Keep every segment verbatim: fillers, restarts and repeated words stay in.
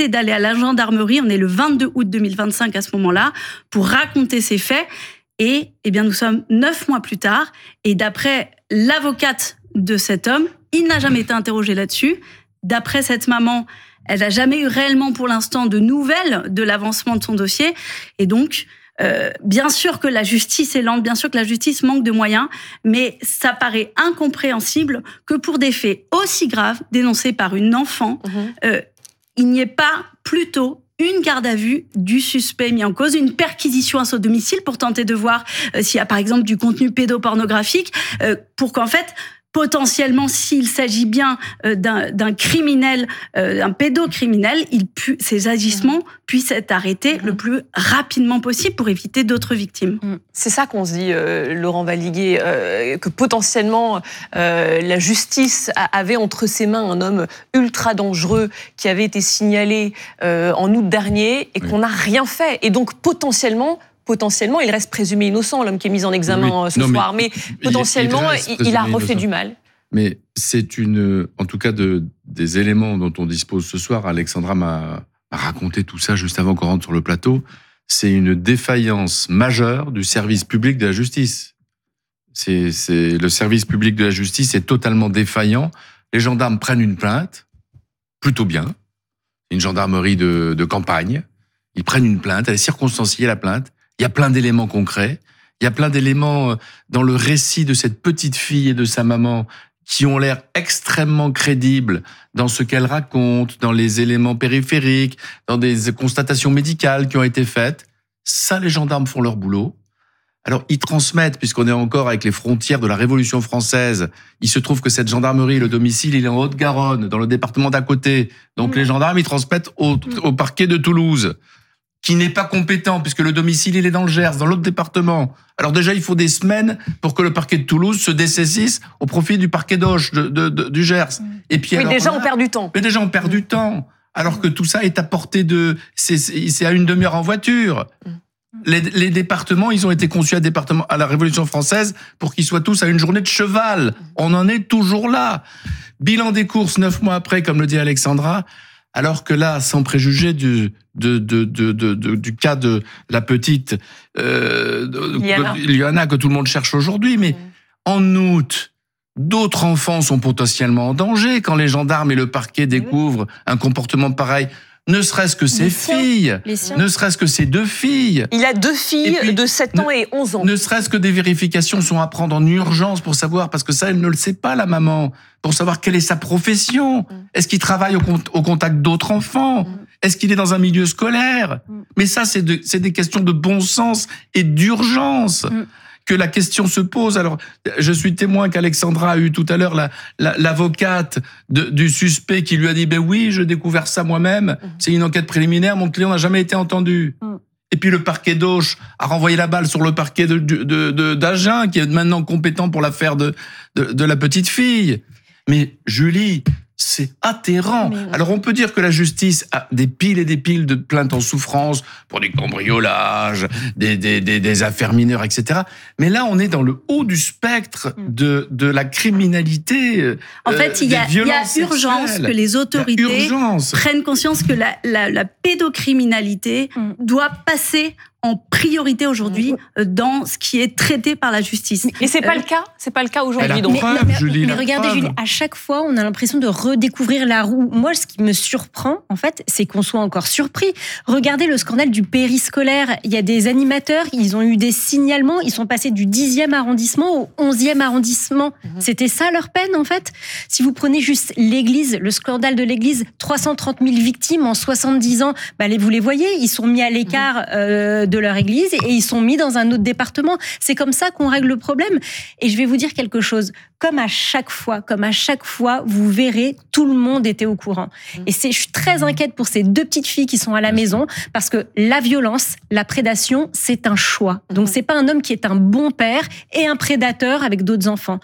décide d'aller à la gendarmerie. On est le vingt-deux août deux mille vingt-cinq à ce moment-là pour raconter ces faits. Et eh bien, nous sommes neuf mois plus tard. Et d'après l'avocate de cet homme, il n'a jamais été interrogé là-dessus. D'après cette maman, elle n'a jamais eu réellement pour l'instant de nouvelles de l'avancement de son dossier. Et donc, euh, bien sûr que la justice est lente, bien sûr que la justice manque de moyens, mais ça paraît incompréhensible que pour des faits aussi graves dénoncés par une enfant, mmh. euh, il n'y ait pas plutôt une garde à vue du suspect mis en cause, une perquisition à son domicile pour tenter de voir euh, s'il y a par exemple du contenu pédopornographique, euh, pour qu'en fait, potentiellement, s'il s'agit bien euh, d'un, d'un criminel, euh, d'un pédocriminel, il pu, ces agissements puissent être arrêtés mmh. le plus rapidement possible pour éviter d'autres victimes. C'est ça qu'on se dit, euh, Laurent Valliguier, euh, que potentiellement euh, la justice avait entre ses mains un homme ultra dangereux qui avait été signalé euh, en août dernier et oui. qu'on n'a rien fait. Et donc potentiellement... Potentiellement, il reste présumé innocent, l'homme qui est mis en examen oui, ce non, soir. Mais, mais potentiellement, il, il a refait innocent. du mal. Mais c'est une, en tout cas, de, des éléments dont on dispose ce soir. Alexandra m'a, m'a raconté tout ça juste avant qu'on rentre sur le plateau. C'est une défaillance majeure du service public de la justice. C'est, c'est, le service public de la justice est totalement défaillant. Les gendarmes prennent une plainte, plutôt bien. Une gendarmerie de, de campagne. Ils prennent une plainte, elle est circonstanciée, la plainte. Il y a plein d'éléments concrets, il y a plein d'éléments dans le récit de cette petite fille et de sa maman qui ont l'air extrêmement crédibles dans ce qu'elle raconte, dans les éléments périphériques, dans des constatations médicales qui ont été faites. Ça, les gendarmes font leur boulot. Alors, ils transmettent, puisqu'on est encore avec les frontières de la Révolution française, il se trouve que cette gendarmerie, le domicile, il est en Haute-Garonne, dans le département d'à côté. Donc, mmh. les gendarmes, ils transmettent au, au parquet de Toulouse, qui n'est pas compétent, puisque le domicile, il est dans le Gers, dans l'autre département. Alors déjà, il faut des semaines pour que le parquet de Toulouse se dessaisisse au profit du parquet d'Auch, de, de, de, du Gers. Et puis, oui, alors, déjà, on perd du temps. Mais déjà, on perd du temps. Alors que tout ça est à portée de... C'est, c'est à une demi-heure en voiture. Les, les départements, ils ont été conçus à, département, à la Révolution française pour qu'ils soient tous à une journée de cheval. On en est toujours là. Bilan des courses, neuf mois après, comme le dit Alexandra, alors que là, sans préjuger du, de, de, de, de, de, du cas de la petite euh, Liana. Liana, que tout le monde cherche aujourd'hui, mais mmh. en août, d'autres enfants sont potentiellement en danger quand les gendarmes et le parquet découvrent mmh. un comportement pareil. Ne serait-ce que ses filles, ne serait-ce que ses deux filles. Il a deux filles puis, de sept ans et onze ans. Ne serait-ce que des vérifications sont à prendre en urgence pour savoir, parce que ça, elle ne le sait pas, la maman, pour savoir quelle est sa profession. Mm. Est-ce qu'il travaille au, au contact d'autres enfants? mm. Est-ce qu'il est dans un milieu scolaire? mm. Mais ça, c'est, de, c'est des questions de bon sens et d'urgence. Mm. que la question se pose. Alors, je suis témoin qu'Alexandra a eu tout à l'heure la, la, l'avocate de, du suspect qui lui a dit « Ben oui, je découvert ça moi-même, mmh. c'est une enquête préliminaire, mon client n'a jamais été entendu. Mmh. » Et puis le parquet d'Auch a renvoyé la balle sur le parquet de, de, de, d'Agen, qui est maintenant compétent pour l'affaire de, de, de la petite fille. Mais Julie, c'est atterrant. Oui. Alors on peut dire que la justice a des piles et des piles de plaintes en souffrance pour des cambriolages, des, des, des, des affaires mineures, et cetera. Mais là, on est dans le haut du spectre de, de la criminalité. En fait, euh, il y a, il y a urgence que les autorités prennent conscience que la, la, la pédocriminalité mm. doit passer en priorité aujourd'hui dans ce qui est traité par la justice. Et c'est pas euh, le cas, c'est pas le cas aujourd'hui. Donc. Mais, preuve, mais, Julie, mais regardez, Julie, à chaque fois, on a l'impression de redécouvrir la roue. Moi, ce qui me surprend, en fait, c'est qu'on soit encore surpris. Regardez le scandale du périscolaire. Il y a des animateurs, ils ont eu des signalements, ils sont passés du dixième arrondissement au onzième arrondissement. Mmh. C'était ça leur peine, en fait. Si vous prenez juste l'église, le scandale de l'église, trois cent trente mille victimes en soixante-dix ans, bah, vous les voyez, ils sont mis à l'écart euh, de leur église et ils sont mis dans un autre département. C'est comme ça qu'on règle le problème. Et je vais vous dire quelque chose. Comme à chaque fois, comme à chaque fois, vous verrez, tout le monde était au courant. Et c'est, je suis très inquiète pour ces deux petites filles qui sont à la maison parce que la violence, la prédation, c'est un choix. Donc c'est pas un homme qui est un bon père et un prédateur avec d'autres enfants.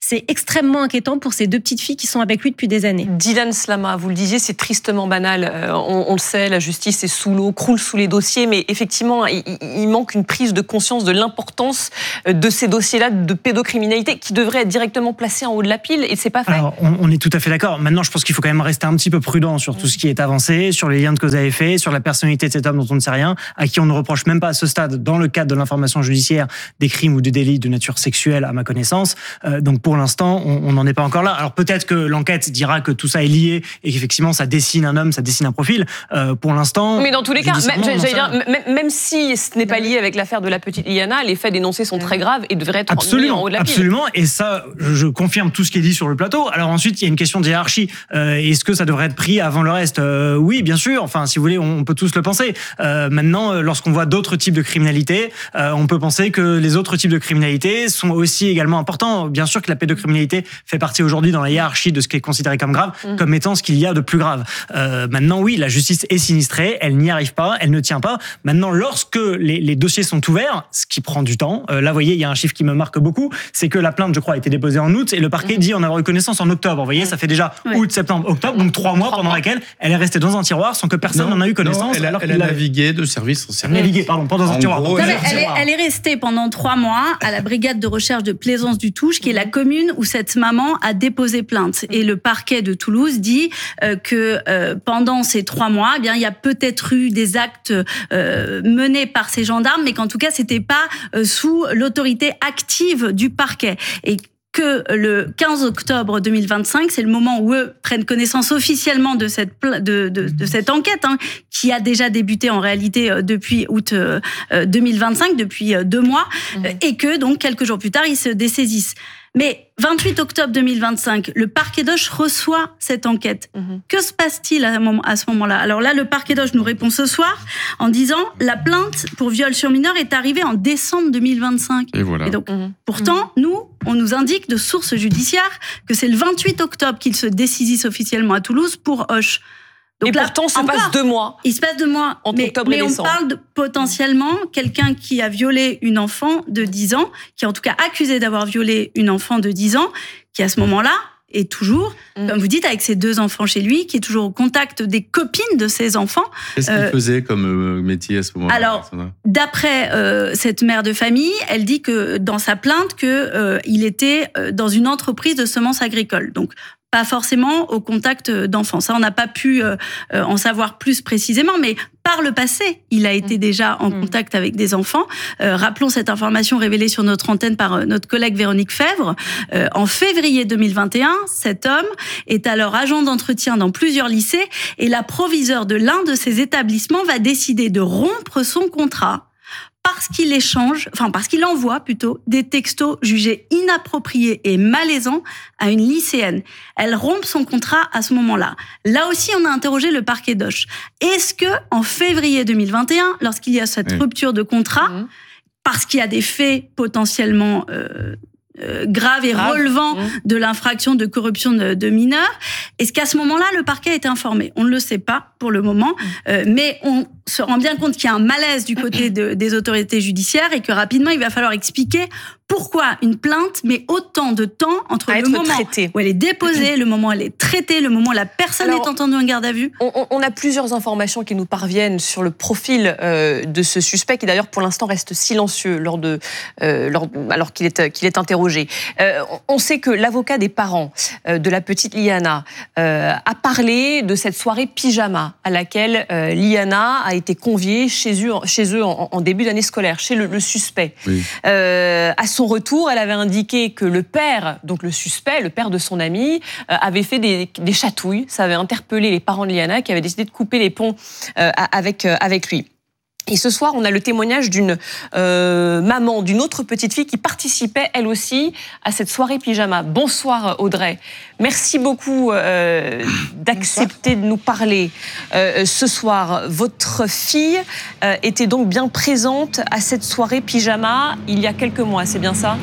c'est extrêmement inquiétant pour ces deux petites filles qui sont avec lui depuis des années. Dylan Slama, vous le disiez, c'est tristement banal. Euh, on, on le sait, la justice est sous l'eau, croule sous les dossiers, mais effectivement, il, il manque une prise de conscience de l'importance de ces dossiers-là de pédocriminalité qui devraient être directement placés en haut de la pile, et c'est pas fait. Alors, on, on est tout à fait d'accord. Maintenant, je pense qu'il faut quand même rester un petit peu prudent sur tout ce qui est avancé, sur les liens de cause à effet, sur la personnalité de cet homme dont on ne sait rien, à qui on ne reproche même pas à ce stade, dans le cadre de l'information judiciaire, des crimes ou des délits de nature sexuelle, à ma connaissance. Euh, donc, pour l'instant, on n'en est pas encore là. Alors, peut-être que l'enquête dira que tout ça est lié et qu'effectivement, ça dessine un homme, ça dessine un profil. Euh, pour l'instant... Mais dans tous les cas, même, dire, même, même si ce n'est pas lié avec l'affaire de la petite Liana, les faits dénoncés sont très graves et devraient être mis en haut de la pile. Absolument, et ça, je confirme tout ce qui est dit sur le plateau. Alors ensuite, il y a une question de hiérarchie. Euh, est-ce que ça devrait être pris avant le reste ? euh, Oui, bien sûr. Enfin, si vous voulez, on peut tous le penser. Euh, maintenant, lorsqu'on voit d'autres types de criminalité, euh, on peut penser que les autres types de criminalité sont aussi également importants. Bien sûr que la pédocriminalité fait partie aujourd'hui dans la hiérarchie de ce qui est considéré comme grave, mmh. comme étant ce qu'il y a de plus grave. Euh, maintenant, oui, la justice est sinistrée, elle n'y arrive pas, elle ne tient pas. Maintenant, lorsque les, les dossiers sont ouverts, ce qui prend du temps, euh, là, vous voyez, il y a un chiffre qui me marque beaucoup, c'est que la plainte, je crois, a été déposée en août et le parquet mmh. dit en avoir eu connaissance en octobre. Vous voyez, ça fait déjà ouais. août, septembre, octobre, donc trois mois pendant lesquels elle est restée dans un tiroir sans que personne n'en a eu connaissance. Non, elle a, alors elle a navigué de service en service. Navigué, pardon, pas dans un tiroir. Gros, elle, elle, est, elle est restée pendant trois mois à la brigade de recherche de Plaisance du Touche, qui est la commune où cette maman a déposé plainte. Et le parquet de Toulouse dit euh, que euh, pendant ces trois mois, eh bien, il y a peut-être eu des actes euh, menés par ces gendarmes, mais qu'en tout cas, c'était pas euh, sous l'autorité active du parquet. Et que le quinze octobre deux mille vingt-cinq, c'est le moment où eux prennent connaissance officiellement de cette de, de, de cette enquête, hein, qui a déjà débuté en réalité depuis août deux mille vingt-cinq, depuis deux mois, mmh. et que donc quelques jours plus tard, ils se dessaisissent. Mais vingt-huit octobre deux mille vingt-cinq, le parquet d'Auch reçoit cette enquête. Mmh. Que se passe-t-il à ce moment-là ? Alors là, le parquet d'Auch nous répond ce soir en disant la plainte pour viol sur mineur est arrivée en décembre deux mille vingt-cinq. Et voilà. Et donc, mmh. pourtant, nous, on nous indique de sources judiciaires que c'est le vingt-huit octobre qu'ils se dessaisissent officiellement à Toulouse pour Auch. Donc et là, pourtant, ça passe deux mois. Il se passe deux mois. Entre mais, octobre mais et on décembre. parle de potentiellement quelqu'un qui a violé une enfant de dix ans, qui est en tout cas accusé d'avoir violé une enfant de dix ans, qui à ce moment-là est toujours, mmh. comme vous dites, avec ses deux enfants chez lui, qui est toujours au contact des copines de ses enfants. Qu'est-ce qu'il euh, faisait comme métier à ce moment-là ? Alors, d'après euh, cette mère de famille, elle dit que dans sa plainte, que euh, il était dans une entreprise de semences agricoles. Donc, pas forcément au contact d'enfants. Ça, on n'a pas pu euh, en savoir plus précisément, mais par le passé, il a été déjà en contact avec des enfants. Euh, rappelons cette information révélée sur notre antenne par notre collègue Véronique Fèvre. Euh, en février deux mille vingt et un, cet homme est alors agent d'entretien dans plusieurs lycées et la proviseure de l'un de ces établissements va décider de rompre son contrat parce qu'il échange, enfin parce qu'il envoie plutôt des textos jugés inappropriés et malaisants à une lycéenne. Elle rompt son contrat à ce moment-là. Là aussi, on a interrogé le parquet d'Auch. Est-ce que en février deux mille vingt et un, lorsqu'il y a cette oui. rupture de contrat, mmh. parce qu'il y a des faits potentiellement euh, euh, graves et Grave. relevant mmh. de l'infraction de corruption de, de mineurs, est-ce qu'à ce moment-là, le parquet a été informé ? On ne le sait pas pour le moment, mmh. euh, mais on se rend bien compte qu'il y a un malaise du côté de, des autorités judiciaires et que rapidement, il va falloir expliquer pourquoi une plainte met autant de temps entre à le moment traité. où elle est déposée, le moment où elle est traitée, le moment où la personne Alors, est entendue en garde à vue. On, on a plusieurs informations qui nous parviennent sur le profil euh, de ce suspect qui d'ailleurs pour l'instant reste silencieux lors de, euh, lors, alors qu'il est, qu'il est interrogé. Euh, on sait que l'avocat des parents euh, de la petite Liana euh, a parlé de cette soirée pyjama à laquelle euh, Liana a été conviée chez eux, chez eux en, en début d'année scolaire, chez le, le suspect. Oui. Euh, à son retour, elle avait indiqué que le père, donc le suspect, le père de son ami, euh, avait fait des, des chatouilles. Ça avait interpellé les parents de Liana qui avaient décidé de couper les ponts euh, avec, euh, avec lui. Et ce soir, on a le témoignage d'une euh, maman, d'une autre petite fille qui participait, elle aussi, à cette soirée pyjama. Bonsoir Audrey. Merci beaucoup euh, d'accepter de nous parler euh, ce soir. Votre fille euh, était donc bien présente à cette soirée pyjama il y a quelques mois, c'est bien ça ?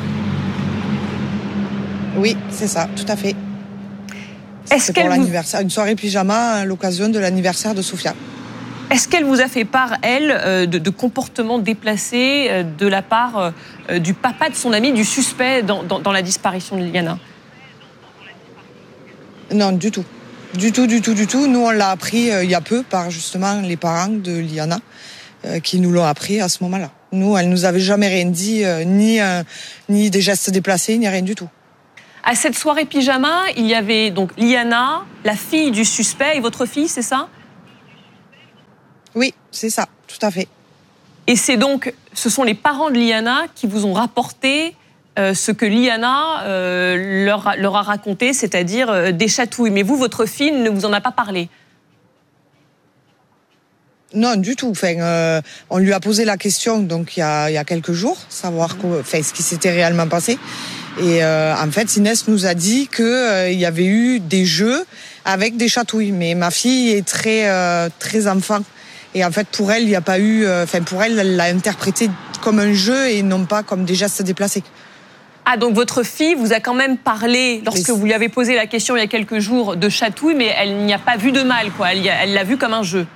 Oui, c'est ça, tout à fait. Est-ce c'est qu'elle pour vous... l'anniversaire, une soirée pyjama à l'occasion de l'anniversaire de Sophia. Est-ce qu'elle vous a fait part, elle, de, de comportements déplacés de la part du papa de son ami, du suspect dans, dans, dans la disparition de Liana ? Non, du tout. Du tout, du tout, du tout. Nous, on l'a appris euh, il y a peu par justement les parents de Liana euh, qui nous l'ont appris à ce moment-là. Nous, elle nous avait jamais rien dit, euh, ni, euh, ni des gestes déplacés, ni rien du tout. À cette soirée pyjama, il y avait donc Liana, la fille du suspect et votre fille, c'est ça ? Oui, c'est ça, tout à fait. Et c'est donc, ce sont les parents de Liana qui vous ont rapporté euh, ce que Liana euh, leur, leur a raconté, c'est-à-dire euh, des chatouilles. Mais vous, votre fille ne vous en a pas parlé ? Non, du tout. Enfin, euh, on lui a posé la question donc il y a, il y a quelques jours, savoir quoi, enfin, ce qui s'était réellement passé. Et euh, en fait, Inès nous a dit que euh, il y avait eu des jeux avec des chatouilles. Mais ma fille est très euh, très enfant. Et en fait, pour elle, il n'y a pas eu. Enfin, euh, pour elle, elle l'a interprété comme un jeu et non pas comme des gestes déplacés. Ah, donc votre fille vous a quand même parlé, lorsque vous lui avez posé la question il y a quelques jours, de chatouille, mais elle n'y a pas vu de mal, quoi. Elle, elle l'a vu comme un jeu.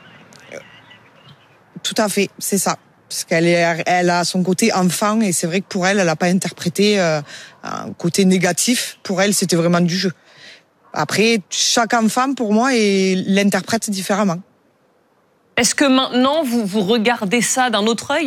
Tout à fait, c'est ça. Parce qu'elle est, elle a son côté enfant et c'est vrai que pour elle, elle n'a pas interprété euh, un côté négatif. Pour elle, c'était vraiment du jeu. Après, chaque enfant, pour moi, est, l'interprète différemment. Est-ce que maintenant, vous, vous regardez ça d'un autre œil ?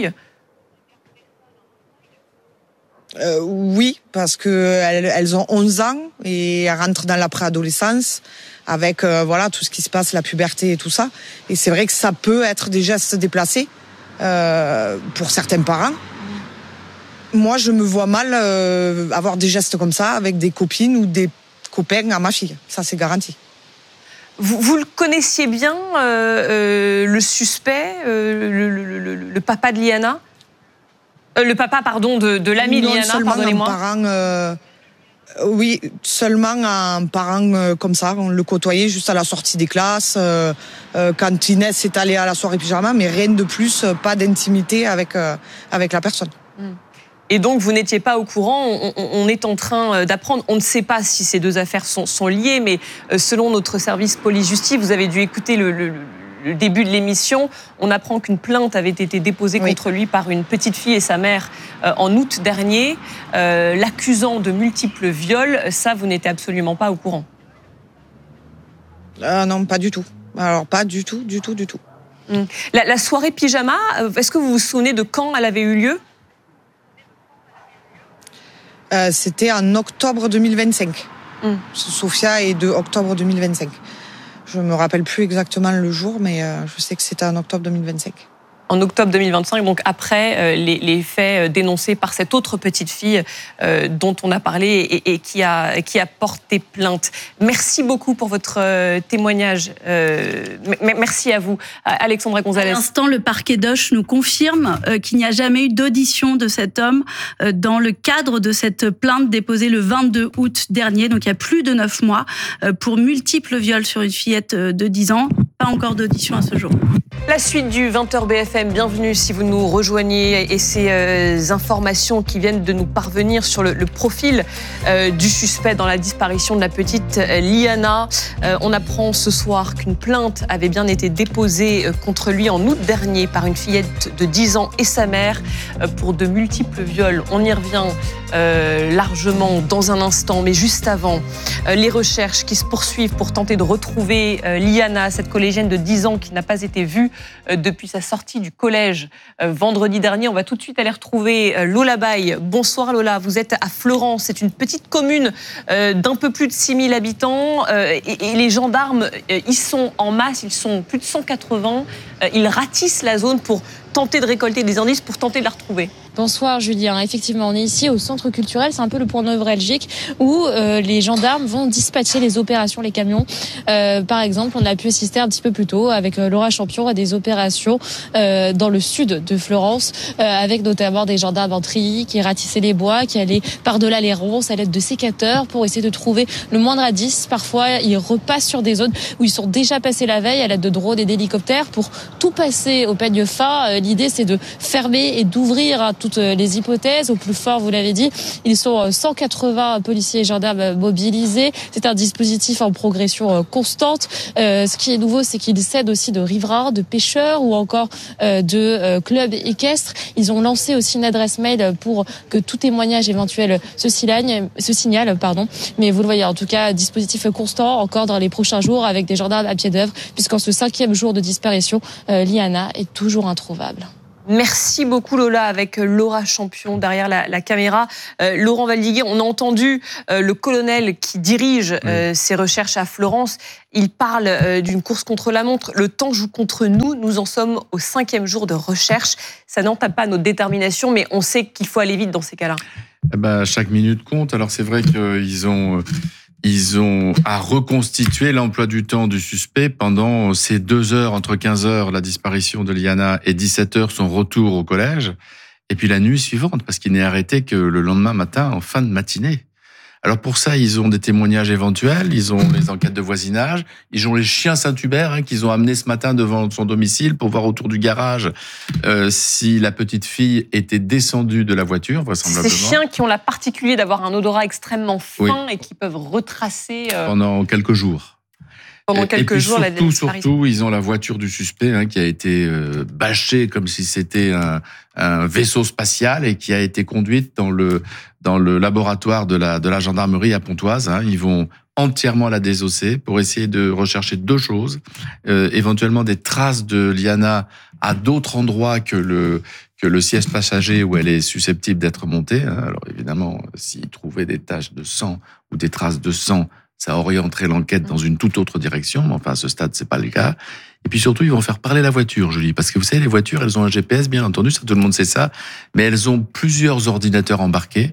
euh, Oui, parce que elles, elles ont onze ans et elles rentrent dans la préadolescence avec euh, voilà tout ce qui se passe, la puberté et tout ça. Et c'est vrai que ça peut être des gestes déplacés euh, pour certains parents. Moi, je me vois mal euh, avoir des gestes comme ça avec des copines ou des copains à ma fille. Ça, c'est garanti. Vous, vous le connaissiez bien, euh, euh, le suspect, euh, le, le, le, le papa de Liana euh, Le papa, pardon, de, de l'ami de Liana, pardonnez-moi. Parent, euh, oui, seulement un parent euh, comme ça. On le côtoyait juste à la sortie des classes, euh, euh, quand Inès est allée à la soirée pyjama, mais rien de plus, euh, pas d'intimité avec, euh, avec la personne. Mm. Et donc, vous n'étiez pas au courant, on, on est en train d'apprendre, on ne sait pas si ces deux affaires sont, sont liées, mais selon notre service police-justice, vous avez dû écouter le, le, le début de l'émission, on apprend qu'une plainte avait été déposée oui. contre lui par une petite fille et sa mère euh, en août dernier, euh, l'accusant de multiples viols. Ça, vous n'étiez absolument pas au courant. euh, Non, pas du tout. Alors, pas du tout, du tout, du tout. Hum. La, la soirée pyjama, est-ce que vous vous souvenez de quand elle avait eu lieu ? Euh, c'était en octobre deux mille vingt-cinq. Mm. Sophia est de octobre deux mille vingt-cinq. Je me rappelle plus exactement le jour, mais euh, je sais que c'était en octobre deux mille vingt-cinq. En octobre deux mille vingt-cinq, donc après euh, les, les faits dénoncés par cette autre petite fille euh, dont on a parlé et, et qui, a, qui a porté plainte. Merci beaucoup pour votre euh, témoignage. Euh, m- merci à vous, Alexandra Gonzalez. À l'instant, le parquet d'Auch nous confirme euh, qu'il n'y a jamais eu d'audition de cet homme euh, dans le cadre de cette plainte déposée le vingt-deux août dernier, donc il y a plus de neuf mois, euh, pour multiples viols sur une fillette de dix ans. Pas encore d'audition à ce jour. La suite du vingt heures B F M, bienvenue si vous nous rejoignez et ces euh, informations qui viennent de nous parvenir sur le, le profil euh, du suspect dans la disparition de la petite euh, Liana. Euh, on apprend ce soir qu'une plainte avait bien été déposée euh, contre lui en août dernier par une fillette de dix ans et sa mère euh, pour de multiples viols. On y revient euh, largement dans un instant, mais juste avant, euh, les recherches qui se poursuivent pour tenter de retrouver euh, Liana, cette collégienne de dix ans qui n'a pas été vue euh, depuis sa sortie du collège euh, vendredi dernier. On va tout de suite aller retrouver euh, Lola Baye. Bonsoir Lola, vous êtes à Florence. C'est une petite commune euh, d'un peu plus de six mille habitants euh, et, et les gendarmes, euh, ils sont en masse, ils sont plus de cent quatre-vingts. Euh, ils ratissent la zone pour tenter de récolter des indices, pour tenter de la retrouver. Bonsoir Julien, effectivement on est ici au centre culturel, c'est un peu le point névralgique où euh, les gendarmes vont dispatcher les opérations, les camions. Euh, par exemple, on a pu assister un petit peu plus tôt avec euh, Laura Champion à des opérations euh, dans le sud de Florence, euh, avec notamment des gendarmes en treillis qui ratissaient les bois, qui allaient par-delà les ronces à l'aide de sécateurs pour essayer de trouver le moindre indice. Parfois, ils repassent sur des zones où ils sont déjà passés la veille à l'aide de drones et d'hélicoptères pour tout passer au peigne fin. Euh, l'idée, c'est de fermer et d'ouvrir hein, tout toutes les hypothèses. Au plus fort, vous l'avez dit, ils sont cent quatre-vingts policiers et gendarmes mobilisés. C'est un dispositif en progression constante. Euh, ce qui est nouveau, c'est qu'ils s'aident aussi de riverains, de pêcheurs ou encore euh, de euh, clubs équestres. Ils ont lancé aussi une adresse mail pour que tout témoignage éventuel se signale, se signale, pardon. Mais vous le voyez, en tout cas, dispositif constant encore dans les prochains jours avec des gendarmes à pied d'œuvre, puisqu'en ce cinquième jour de disparition, euh, Liana est toujours introuvable. Merci beaucoup Lola, avec Laura Champion derrière la, la caméra. Euh, Laurent Valdiguier, on a entendu euh, le colonel qui dirige euh, ses recherches à Florence. Il parle euh, d'une course contre la montre. Le temps joue contre nous. Nous en sommes au cinquième jour de recherche. Ça n'entame pas notre détermination, mais on sait qu'il faut aller vite dans ces cas-là. Eh ben, chaque minute compte. Alors c'est vrai qu'ils ont... Ils ont à reconstituer l'emploi du temps du suspect pendant ces deux heures, entre quinze heures, la disparition de Liana, et dix-sept heures, son retour au collège. Et puis la nuit suivante, parce qu'il n'est arrêté que le lendemain matin, en fin de matinée. Alors pour ça, ils ont des témoignages éventuels, ils ont les enquêtes de voisinage, ils ont les chiens Saint-Hubert hein, qu'ils ont amenés ce matin devant son domicile pour voir autour du garage euh, si la petite fille était descendue de la voiture, vraisemblablement. Ces chiens qui ont la particulier d'avoir un odorat extrêmement fin oui. et qui peuvent retracer... Euh... Pendant quelques jours. Pendant quelques et puis jours, surtout, la surtout, ils ont la voiture du suspect hein, qui a été euh, bâchée comme si c'était un, un vaisseau spatial et qui a été conduite dans le dans le laboratoire de la de la gendarmerie à Pontoise. Hein. Ils vont entièrement la désosser pour essayer de rechercher deux choses, euh, éventuellement des traces de Liana à d'autres endroits que le que le siège passager où elle est susceptible d'être montée. Hein. Alors évidemment, s'ils trouvaient des taches de sang ou des traces de sang, ça orienterait l'enquête dans une toute autre direction, mais enfin, à ce stade, c'est pas le cas. Et puis surtout, ils vont faire parler la voiture, Julie, parce que vous savez, les voitures, elles ont un G P S, bien entendu, ça tout le monde sait ça, mais elles ont plusieurs ordinateurs embarqués,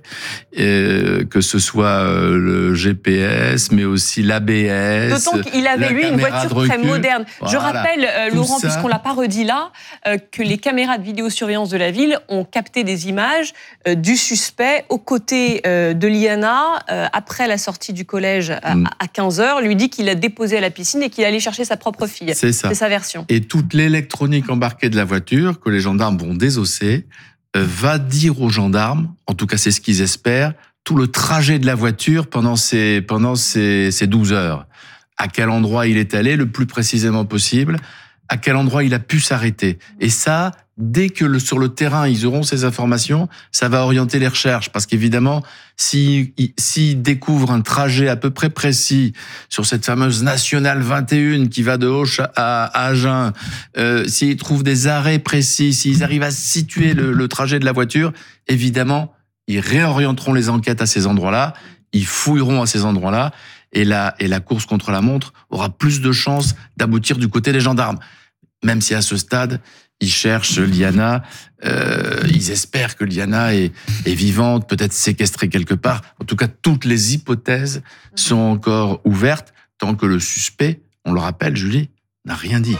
euh, que ce soit le G P S, mais aussi l'A B S. D'autant qu'il avait, lui, une voiture très moderne. Voilà. Je rappelle, euh, Laurent, ça... puisqu'on l'a pas redit là, euh, que les caméras de vidéosurveillance de la ville ont capté des images euh, du suspect aux côtés euh, de Liana, euh, après la sortie du collège à, mm. à quinze heures, lui dit qu'il l'a déposée à la piscine et qu'il allait chercher sa propre fille. C'est ça. C'est sa version. Et toute l'électronique embarquée de la voiture, que les gendarmes vont désosser, euh, va dire aux gendarmes, en tout cas c'est ce qu'ils espèrent, tout le trajet de la voiture pendant ces, pendant ces, ces douze heures. À quel endroit il est allé le plus précisément possible, à quel endroit il a pu s'arrêter. Et ça, dès que le, sur le terrain, ils auront ces informations, ça va orienter les recherches. Parce qu'évidemment, s'ils si découvrent un trajet à peu près précis sur cette fameuse Nationale vingt et un qui va de Auch à, à Agen, euh, s'ils trouvent des arrêts précis, s'ils arrivent à situer le, le trajet de la voiture, évidemment, ils réorienteront les enquêtes à ces endroits-là, ils fouilleront à ces endroits-là, et la, et la course contre la montre aura plus de chances d'aboutir du côté des gendarmes. Même si à ce stade, ils cherchent Liana, euh, ils espèrent que Liana est, est vivante, peut-être séquestrée quelque part. En tout cas, toutes les hypothèses sont encore ouvertes, tant que le suspect, on le rappelle, Julie, n'a rien dit.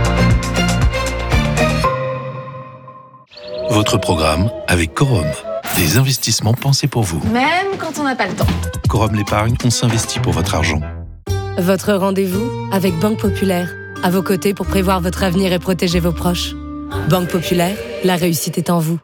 Votre programme avec Corum. Des investissements pensés pour vous. Même quand on n'a pas le temps. Corum l'épargne, on s'investit pour votre argent. Votre rendez-vous avec Banque Populaire. À vos côtés pour prévoir votre avenir et protéger vos proches. Banque Populaire, la réussite est en vous.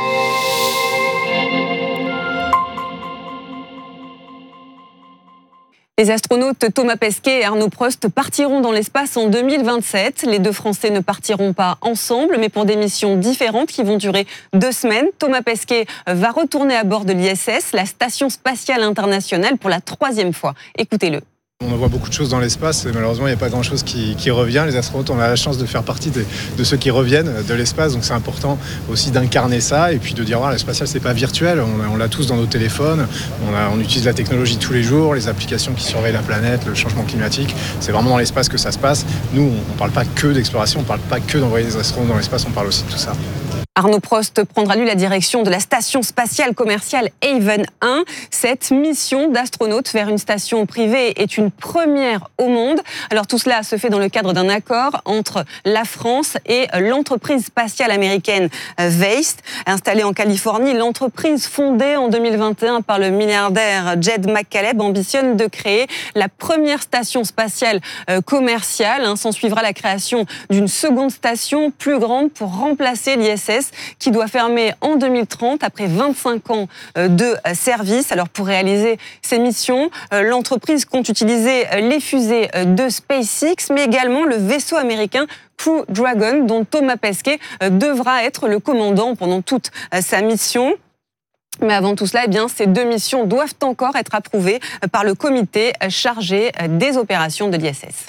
Les astronautes Thomas Pesquet et Arnaud Prost partiront dans l'espace en deux mille vingt-sept. Les deux Français ne partiront pas ensemble, mais pour des missions différentes qui vont durer deux semaines. Thomas Pesquet va retourner à bord de l'I S S, la Station Spatiale Internationale, pour la troisième fois. Écoutez-le. On voit beaucoup de choses dans l'espace et malheureusement il n'y a pas grand-chose qui, qui revient. Les astronautes, on a la chance de faire partie de, de ceux qui reviennent de l'espace, donc c'est important aussi d'incarner ça et puis de dire voilà, le spatial c'est pas virtuel, on, on l'a tous dans nos téléphones, on, a, on utilise la technologie tous les jours, les applications qui surveillent la planète, le changement climatique, c'est vraiment dans l'espace que ça se passe. Nous, on ne parle pas que d'exploration, on ne parle pas que d'envoyer des astronautes dans l'espace, on parle aussi de tout ça. Arnaud Prost prendra lui la direction de la station spatiale commerciale Haven un. Cette mission d'astronaute vers une station privée est une première au monde. Alors tout cela se fait dans le cadre d'un accord entre la France et l'entreprise spatiale américaine Waste. Installée en Californie, l'entreprise fondée en deux mille vingt et un par le milliardaire Jed McCaleb ambitionne de créer la première station spatiale commerciale. S'en suivra la création d'une seconde station plus grande pour remplacer l'I S S. S qui doit fermer en deux mille trente après vingt-cinq ans de service. Alors pour réaliser ces missions, l'entreprise compte utiliser les fusées de SpaceX, mais également le vaisseau américain Crew Dragon, dont Thomas Pesquet devra être le commandant pendant toute sa mission. Mais avant tout cela, eh bien, ces deux missions doivent encore être approuvées par le comité chargé des opérations de l'I S S.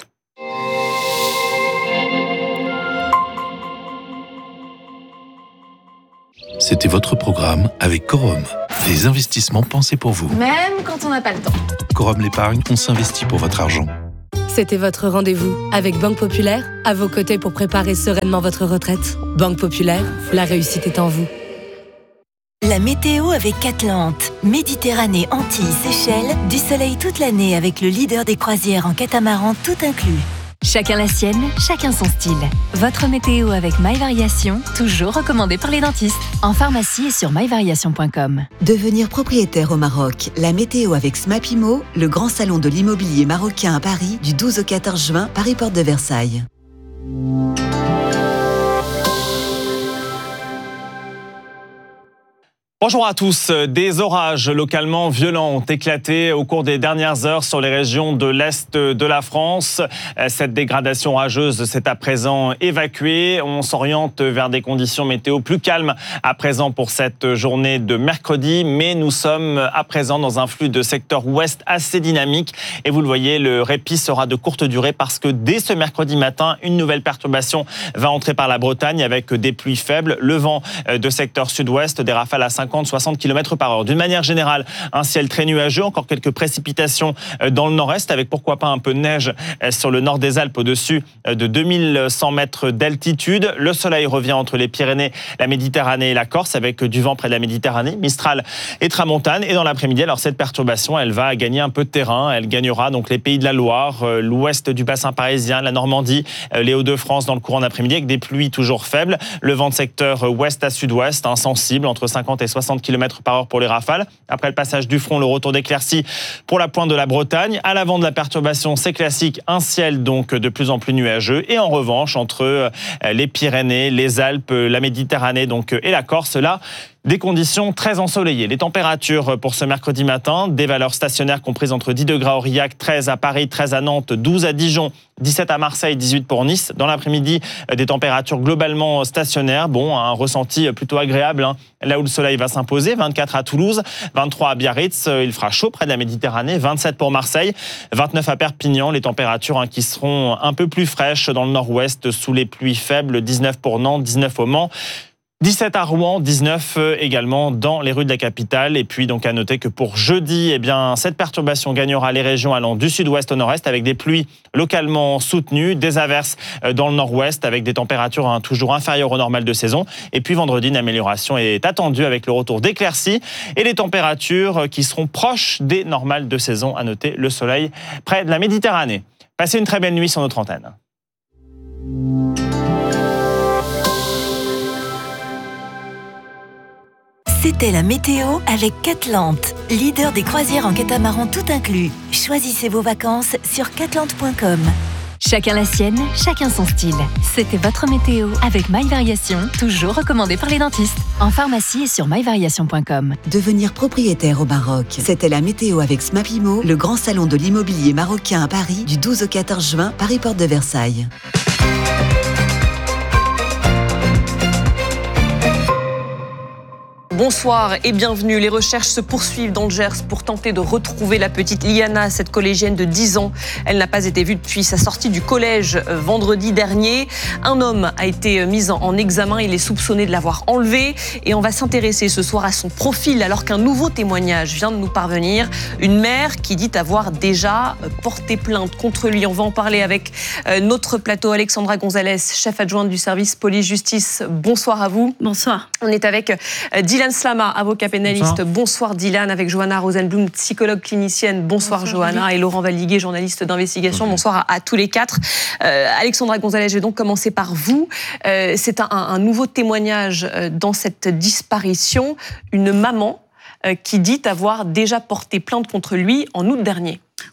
C'était votre programme avec Corum. Des investissements pensés pour vous. Même quand on n'a pas le temps. Corum l'épargne, on s'investit pour votre argent. C'était votre rendez-vous avec Banque Populaire, à vos côtés pour préparer sereinement votre retraite. Banque Populaire, la réussite est en vous. La météo avec Catlante. Méditerranée, Antilles, Seychelles, du soleil toute l'année avec le leader des croisières en catamaran tout inclus. Chacun la sienne, chacun son style. Votre météo avec My Variation, toujours recommandé par les dentistes. En pharmacie et sur my variation point com. Devenir propriétaire au Maroc. La météo avec Smapimo, le grand salon de l'immobilier marocain à Paris, du douze au quatorze juin, Paris Porte de Versailles. Bonjour à tous. Des orages localement violents ont éclaté au cours des dernières heures sur les régions de l'Est de la France. Cette dégradation orageuse s'est à présent évacuée. On s'oriente vers des conditions météo plus calmes à présent pour cette journée de mercredi. Mais nous sommes à présent dans un flux de secteur ouest assez dynamique. Et vous le voyez, le répit sera de courte durée parce que dès ce mercredi matin, une nouvelle perturbation va entrer par la Bretagne avec des pluies faibles. Le vent de secteur sud-ouest, des rafales à cinquante à soixante kilomètres par heure. D'une manière générale, un ciel très nuageux, encore quelques précipitations dans le nord-est, avec pourquoi pas un peu de neige sur le nord des Alpes au-dessus de deux mille cent mètres d'altitude. Le soleil revient entre les Pyrénées, la Méditerranée et la Corse, avec du vent près de la Méditerranée, Mistral et Tramontane. Et dans l'après-midi, alors cette perturbation, elle va gagner un peu de terrain. Elle gagnera donc les pays de la Loire, l'ouest du bassin parisien, la Normandie, les Hauts-de-France dans le courant d'après-midi, avec des pluies toujours faibles. Le vent de secteur ouest à sud-ouest, insensible, entre cinquante et soixante kilomètres par heure pour les rafales. Après le passage du front, le retour d'éclaircies pour la pointe de la Bretagne. À l'avant de la perturbation, c'est classique, un ciel donc de plus en plus nuageux. Et en revanche, entre les Pyrénées, les Alpes, la Méditerranée donc, et la Corse, là, des conditions très ensoleillées. Les températures pour ce mercredi matin, des valeurs stationnaires comprises entre dix degrés à Aurillac, treize à Paris, treize à Nantes, douze à Dijon, dix-sept à Marseille, dix-huit pour Nice. Dans l'après-midi, des températures globalement stationnaires. Bon, un ressenti plutôt agréable, hein, là où le soleil va s'imposer. vingt-quatre à Toulouse, vingt-trois à Biarritz. Il fera chaud près de la Méditerranée. vingt-sept pour Marseille, vingt-neuf à Perpignan. Les températures hein, qui seront un peu plus fraîches dans le nord-ouest sous les pluies faibles. dix-neuf pour Nantes, dix-neuf au Mans. dix-sept à Rouen, dix-neuf également dans les rues de la capitale. Et puis donc à noter que pour jeudi, eh bien, cette perturbation gagnera les régions allant du sud-ouest au nord-est avec des pluies localement soutenues, des averses dans le nord-ouest avec des températures hein, toujours inférieures au normal de saison. Et puis vendredi, une amélioration est attendue avec le retour d'éclaircies et les températures qui seront proches des normales de saison. À noter le soleil près de la Méditerranée. Passez une très belle nuit sur notre antenne. C'était la météo avec Catlante, leader des croisières en catamaran tout inclus. Choisissez vos vacances sur catlante point com. Chacun la sienne, chacun son style. C'était votre météo avec My Variation, toujours recommandé par les dentistes. En pharmacie et sur my variation point com. Devenir propriétaire au Maroc. C'était la météo avec Smapimo, le grand salon de l'immobilier marocain à Paris, du douze au quatorze juin, Paris Porte de Versailles. Bonsoir et bienvenue. Les recherches se poursuivent dans le Gers pour tenter de retrouver la petite Liana, cette collégienne de dix ans. Elle n'a pas été vue depuis sa sortie du collège vendredi dernier. Un homme a été mis en examen. Il est soupçonné de l'avoir enlevée. Et on va s'intéresser ce soir à son profil alors qu'un nouveau témoignage vient de nous parvenir. Une mère qui dit avoir déjà porté plainte contre lui. On va en parler avec notre plateau. Alexandra Gonzalez, chef adjointe du service police-justice. Bonsoir à vous. Bonsoir. On est avec Dylan Slama, avocat pénaliste. Bonsoir. Bonsoir Dylan, avec Johanna Rosenblum, psychologue clinicienne. Bonsoir, Bonsoir Johanna. Julie. Et Laurent Valiguier, journaliste d'investigation. Bonsoir, Bonsoir à, à tous les quatre. Euh, Alexandra Gonzalez, je vais donc commencer par vous. Euh, c'est un, un nouveau témoignage dans cette disparition. Une maman euh, qui dit avoir déjà porté plainte contre lui en août dernier.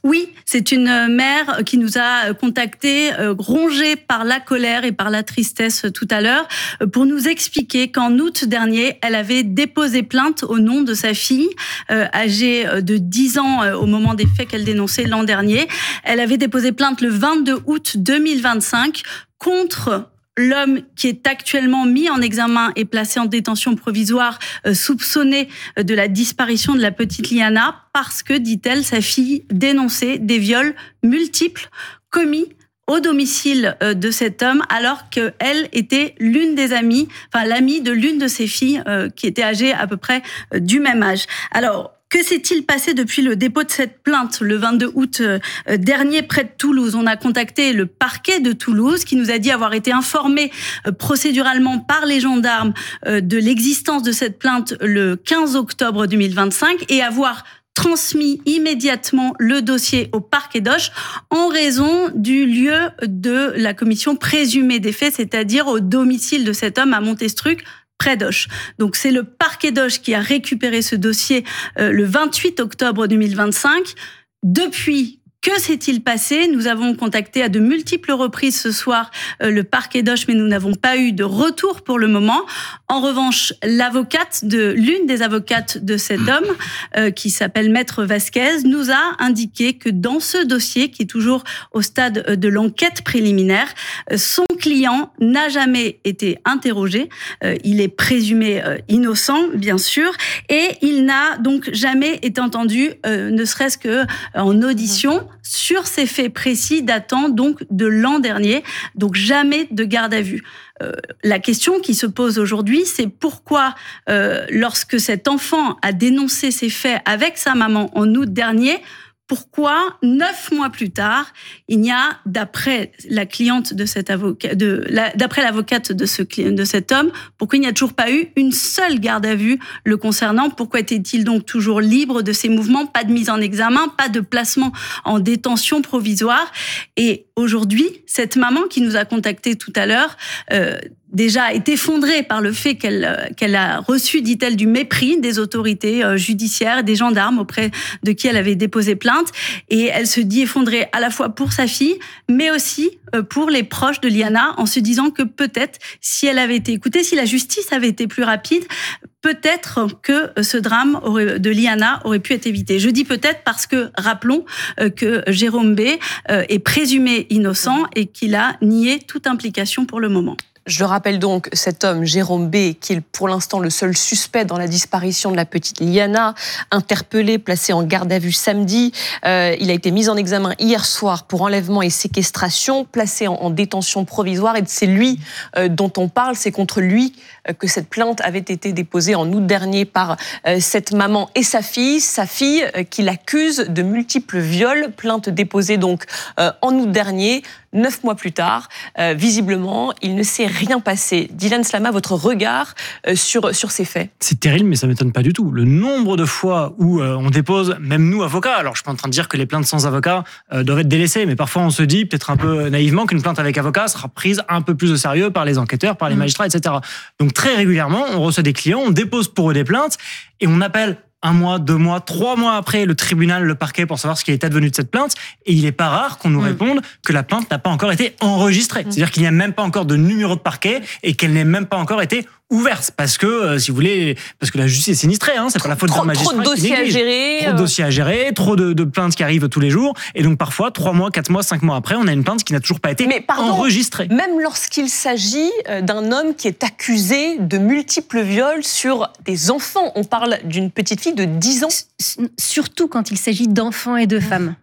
Oui, c'est une mère qui nous a contactés, rongée par la colère et par la tristesse tout à l'heure, pour nous expliquer qu'en août dernier, elle avait déposé plainte au nom de sa fille, euh, âgée de dix ans euh, au moment des faits qu'elle dénonçait l'an dernier. Elle avait déposé plainte le vingt-deux août deux mille vingt-cinq contre l'homme qui est actuellement mis en examen et placé en détention provisoire, euh, soupçonné de la disparition de la petite Liana, parce que, dit-elle, sa fille dénonçait des viols multiples commis au domicile de cet homme, alors qu'elle était l'une des amies, enfin l'amie de l'une de ses filles, euh, qui était âgée à peu près euh, du même âge. Alors, que s'est-il passé depuis le dépôt de cette plainte le vingt-deux août dernier près de Toulouse? On a contacté le parquet de Toulouse qui nous a dit avoir été informé procéduralement par les gendarmes de l'existence de cette plainte le quinze octobre deux mille vingt-cinq et avoir transmis immédiatement le dossier au parquet d'Auch en raison du lieu de la commission présumée des faits, c'est-à-dire au domicile de cet homme à Montestruc, près d'Auch. Donc c'est le parquet d'Auch qui a récupéré ce dossier euh, le vingt-huit octobre deux mille vingt-cinq. Depuis, que s'est-il passé? Nous avons contacté à de multiples reprises ce soir euh, le parquet d'Auch, mais nous n'avons pas eu de retour pour le moment. En revanche, l'avocate de l'une des avocates de cet homme, euh, qui s'appelle Maître Vasquez, nous a indiqué que dans ce dossier, qui est toujours au stade de l'enquête préliminaire, euh, son client n'a jamais été interrogé. Euh, il est présumé euh, innocent, bien sûr, et il n'a donc jamais été entendu, euh, ne serait-ce que en audition, sur ces faits précis datant donc de l'an dernier, donc jamais de garde à vue. Euh, la question qui se pose aujourd'hui, c'est pourquoi, euh, lorsque cet enfant a dénoncé ces faits avec sa maman en août dernier, pourquoi, neuf mois plus tard, il n'y a, d'après la cliente de cet avocat, de, la, d'après l'avocate de, ce, de cet homme, pourquoi il n'y a toujours pas eu une seule garde à vue le concernant? Pourquoi était-il donc toujours libre de ses mouvements? Pas de mise en examen, pas de placement en détention provisoire. Et aujourd'hui, cette maman qui nous a contactés tout à l'heure, euh, déjà est effondrée par le fait qu'elle qu'elle a reçu, dit-elle, du mépris des autorités judiciaires, des gendarmes auprès de qui elle avait déposé plainte. Et elle se dit effondrée à la fois pour sa fille, mais aussi pour les proches de Liana, en se disant que peut-être, si elle avait été écoutée, si la justice avait été plus rapide, peut-être que ce drame aurait, de Liana aurait pu être évité. Je dis peut-être parce que, rappelons que Jérôme B. est présumé innocent et qu'il a nié toute implication pour le moment. Je le rappelle donc, cet homme, Jérôme B., qui est pour l'instant le seul suspect dans la disparition de la petite Liana, interpellé, placé en garde à vue samedi. Euh, il a été mis en examen hier soir pour enlèvement et séquestration, placé en, en détention provisoire. Et c'est lui euh, dont on parle, c'est contre lui euh, que cette plainte avait été déposée en août dernier par euh, cette maman et sa fille. Sa fille euh, qui l'accuse de multiples viols, plainte déposée donc euh, en août dernier. Neuf mois plus tard, euh, visiblement, il ne s'est rien passé. Dylan Slama, votre regard euh, sur, sur ces faits? C'est terrible, mais ça ne m'étonne pas du tout. Le nombre de fois où euh, on dépose, même nous, avocats, alors je ne suis pas en train de dire que les plaintes sans avocat euh, doivent être délaissées, mais parfois on se dit, peut-être un peu naïvement, qu'une plainte avec avocat sera prise un peu plus au sérieux par les enquêteurs, par les magistrats, et cetera. Donc très régulièrement, on reçoit des clients, on dépose pour eux des plaintes, et on appelle un mois, deux mois, trois mois après le tribunal, le parquet, pour savoir ce qui est advenu de cette plainte. Et il n'est pas rare qu'on nous mmh. réponde que la plainte n'a pas encore été enregistrée. Mmh. C'est-à-dire qu'il n'y a même pas encore de numéro de parquet et qu'elle n'ait même pas encore été ouverte. Parce que, euh, si vous voulez, parce que la justice est sinistrée, hein, c'est trop, pas la faute d'un magistrat. Trop de dossiers à gérer. Trop de dossiers à gérer, trop de, de plaintes qui arrivent tous les jours. Et donc, parfois, trois mois, quatre mois, cinq mois après, on a une plainte qui n'a toujours pas été Mais pardon, enregistrée. Même lorsqu'il s'agit d'un homme qui est accusé de multiples viols sur des enfants, on parle d'une petite fille de dix ans. Surtout quand il s'agit d'enfants et de femmes.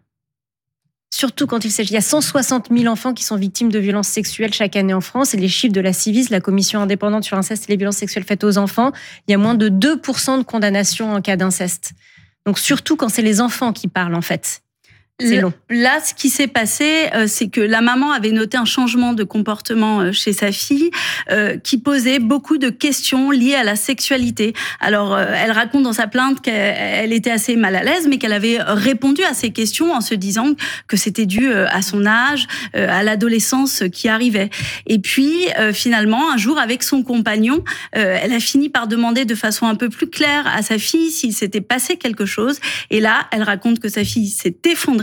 Surtout quand il s'agit, il y a cent soixante mille enfants qui sont victimes de violences sexuelles chaque année en France. Et les chiffres de la Civis, la commission indépendante sur l'inceste et les violences sexuelles faites aux enfants, il y a moins de deux pour cent de condamnations en cas d'inceste. Donc surtout quand c'est les enfants qui parlent en fait. C'est long. Là, ce qui s'est passé, euh, c'est que la maman avait noté un changement de comportement euh, chez sa fille euh, qui posait beaucoup de questions liées à la sexualité. Alors, euh, elle raconte dans sa plainte qu'elle était assez mal à l'aise, mais qu'elle avait répondu à ces questions en se disant que c'était dû euh, à son âge, euh, à l'adolescence qui arrivait. Et puis, euh, finalement, un jour, avec son compagnon, euh, elle a fini par demander de façon un peu plus claire à sa fille s'il s'était passé quelque chose. Et là, elle raconte que sa fille s'est effondrée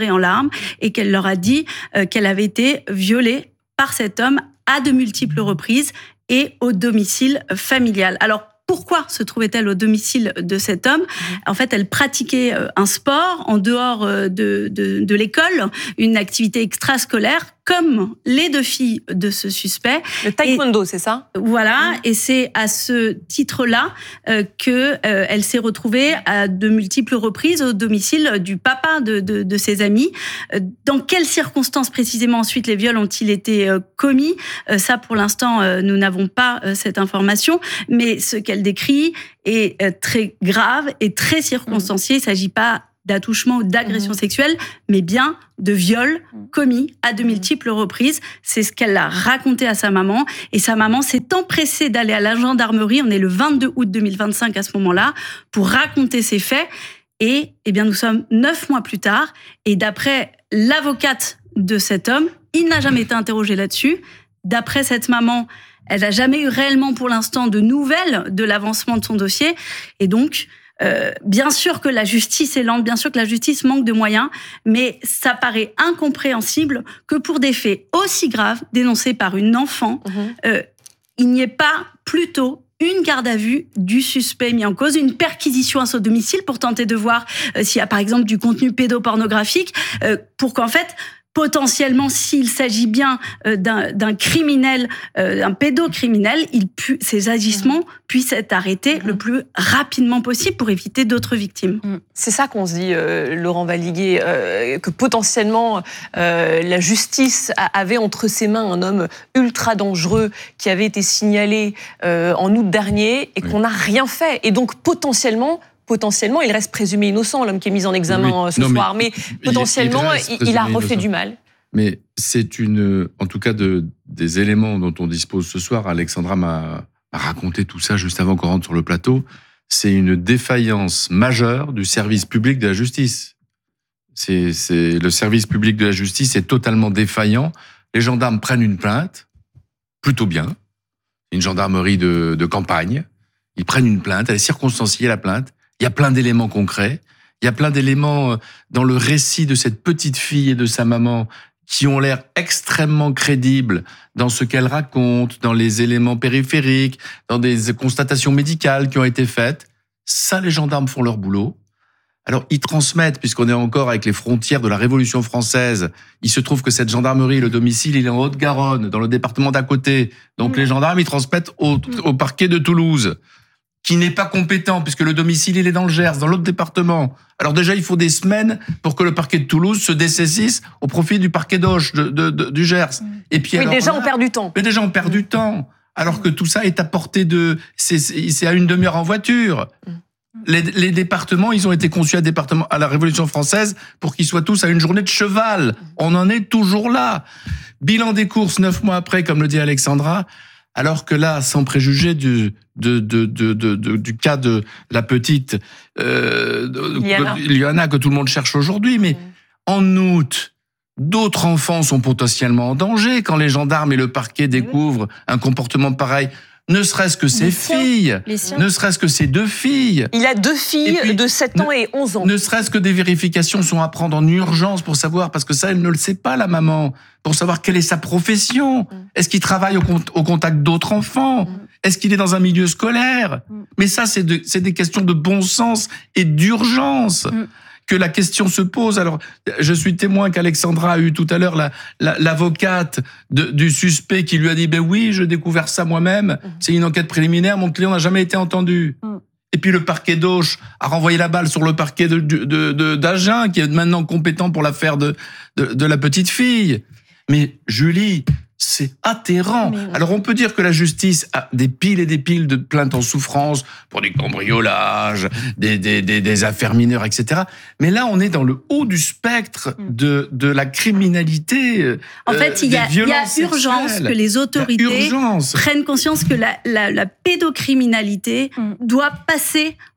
pleuré en larmes et qu'elle leur a dit euh, qu'elle avait été violée par cet homme à de multiples reprises et au domicile familial. Alors, pourquoi se trouvait-elle au domicile de cet homme ? En fait, elle pratiquait un sport en dehors de, de, de l'école, une activité extrascolaire, comme les deux filles de ce suspect. Le taekwondo, et, c'est ça ? Voilà, et c'est à ce titre-là euh, qu'elle euh, s'est retrouvée à de multiples reprises au domicile du papa de, de, de ses amis. Dans quelles circonstances précisément ensuite les viols ont-ils été euh, commis ? euh, Ça, pour l'instant, euh, nous n'avons pas euh, cette information, mais ce qu'elle décrit est euh, très grave et très circonstancié. Il ne s'agit pas d'attouchement ou d'agression mmh. sexuelle, mais bien de viol commis à de multiples reprises. C'est ce qu'elle a raconté à sa maman. Et sa maman s'est empressée d'aller à la gendarmerie, on est le vingt-deux août deux mille vingt-cinq à ce moment-là, pour raconter ces faits. Et eh bien, nous sommes neuf mois plus tard. Et d'après l'avocate de cet homme, il n'a jamais été interrogé là-dessus. D'après cette maman, elle n'a jamais eu réellement pour l'instant de nouvelles de l'avancement de son dossier. Et donc, Euh, bien sûr que la justice est lente, bien sûr que la justice manque de moyens, mais ça paraît incompréhensible que pour des faits aussi graves dénoncés par une enfant, mmh. euh, il n'y ait pas plutôt une garde à vue du suspect mis en cause, une perquisition à son domicile pour tenter de voir euh, s'il y a par exemple du contenu pédopornographique, euh, pour qu'en fait potentiellement, s'il s'agit bien euh, d'un, d'un criminel, euh, d'un pédocriminel, il pu, ces agissements puissent être arrêtés mmh. le plus rapidement possible pour éviter d'autres victimes. C'est ça qu'on se dit, euh, Laurent Valliguier, euh, que potentiellement euh, la justice avait entre ses mains un homme ultra dangereux qui avait été signalé euh, en août dernier et oui. qu'on n'a rien fait. Et donc potentiellement, Potentiellement, il reste présumé innocent, l'homme qui est mis en examen oui, ce non, soir, mais, mais potentiellement, il, il, il a refait innocent. du mal. Mais c'est une, en tout cas, de, des éléments dont on dispose ce soir. Alexandra m'a, m'a raconté tout ça juste avant qu'on rentre sur le plateau. C'est une défaillance majeure du service public de la justice. C'est, c'est, le service public de la justice est totalement défaillant. Les gendarmes prennent une plainte, plutôt bien, une gendarmerie de, de campagne. Ils prennent une plainte, elle est circonstanciée, la plainte. Il y a plein d'éléments concrets, il y a plein d'éléments dans le récit de cette petite fille et de sa maman qui ont l'air extrêmement crédibles dans ce qu'elle raconte, dans les éléments périphériques, dans des constatations médicales qui ont été faites. Ça, les gendarmes font leur boulot. Alors, ils transmettent, puisqu'on est encore avec les frontières de la Révolution française, il se trouve que cette gendarmerie, le domicile, il est en Haute-Garonne, dans le département d'à côté. Donc, mmh. les gendarmes, ils transmettent au, au parquet de Toulouse, qui n'est pas compétent, puisque le domicile, il est dans le Gers, dans l'autre département. Alors déjà, il faut des semaines pour que le parquet de Toulouse se dessaisisse au profit du parquet d'Auch, de, de, de, du Gers. Et puis, oui, alors, déjà, on perd du temps. Mais déjà, on perd du temps. Alors que tout ça est à portée de... C'est, c'est à une demi-heure en voiture. Les, les départements, ils ont été conçus à, département, à la Révolution française pour qu'ils soient tous à une journée de cheval. On en est toujours là. Bilan des courses, neuf mois après, comme le dit Alexandra, alors que là, sans préjuger du, de, de, de, de, de, du cas de la petite euh, Liana, que tout le monde cherche aujourd'hui, mais mmh. en août, d'autres enfants sont potentiellement en danger quand les gendarmes et le parquet découvrent un comportement pareil. Ne serait-ce que ses filles, ne serait-ce que ses deux filles. Il a deux filles puis, de sept ans ne, et onze ans. Ne serait-ce que des vérifications sont à prendre en urgence pour savoir, parce que ça, elle ne le sait pas, la maman, pour savoir quelle est sa profession. Mm. Est-ce qu'il travaille au, au contact d'autres enfants ? mm. Est-ce qu'il est dans un milieu scolaire ? mm. Mais ça, c'est, de, c'est des questions de bon sens et d'urgence. Mm. que la question se pose. Alors, je suis témoin qu'Alexandra a eu tout à l'heure la, la, l'avocate de, du suspect qui lui a dit « Ben oui, j'ai découvert ça moi-même, mmh. c'est une enquête préliminaire, mon client n'a jamais été entendu. Mmh. » Et puis le parquet d'Auch a renvoyé la balle sur le parquet de, de, de, d'Agen, qui est maintenant compétent pour l'affaire de, de, de la petite fille. Mais Julie, c'est atterrant. Oui. Alors on peut dire que la justice a des piles et des piles de plaintes en souffrance pour des cambriolages, des, des, des, des affaires mineures, et cetera. Mais là, on est dans le haut du spectre de, de la criminalité. En fait, euh, il y a, il y a urgence que les autorités prennent conscience que la, la, la pédocriminalité mm. doit passer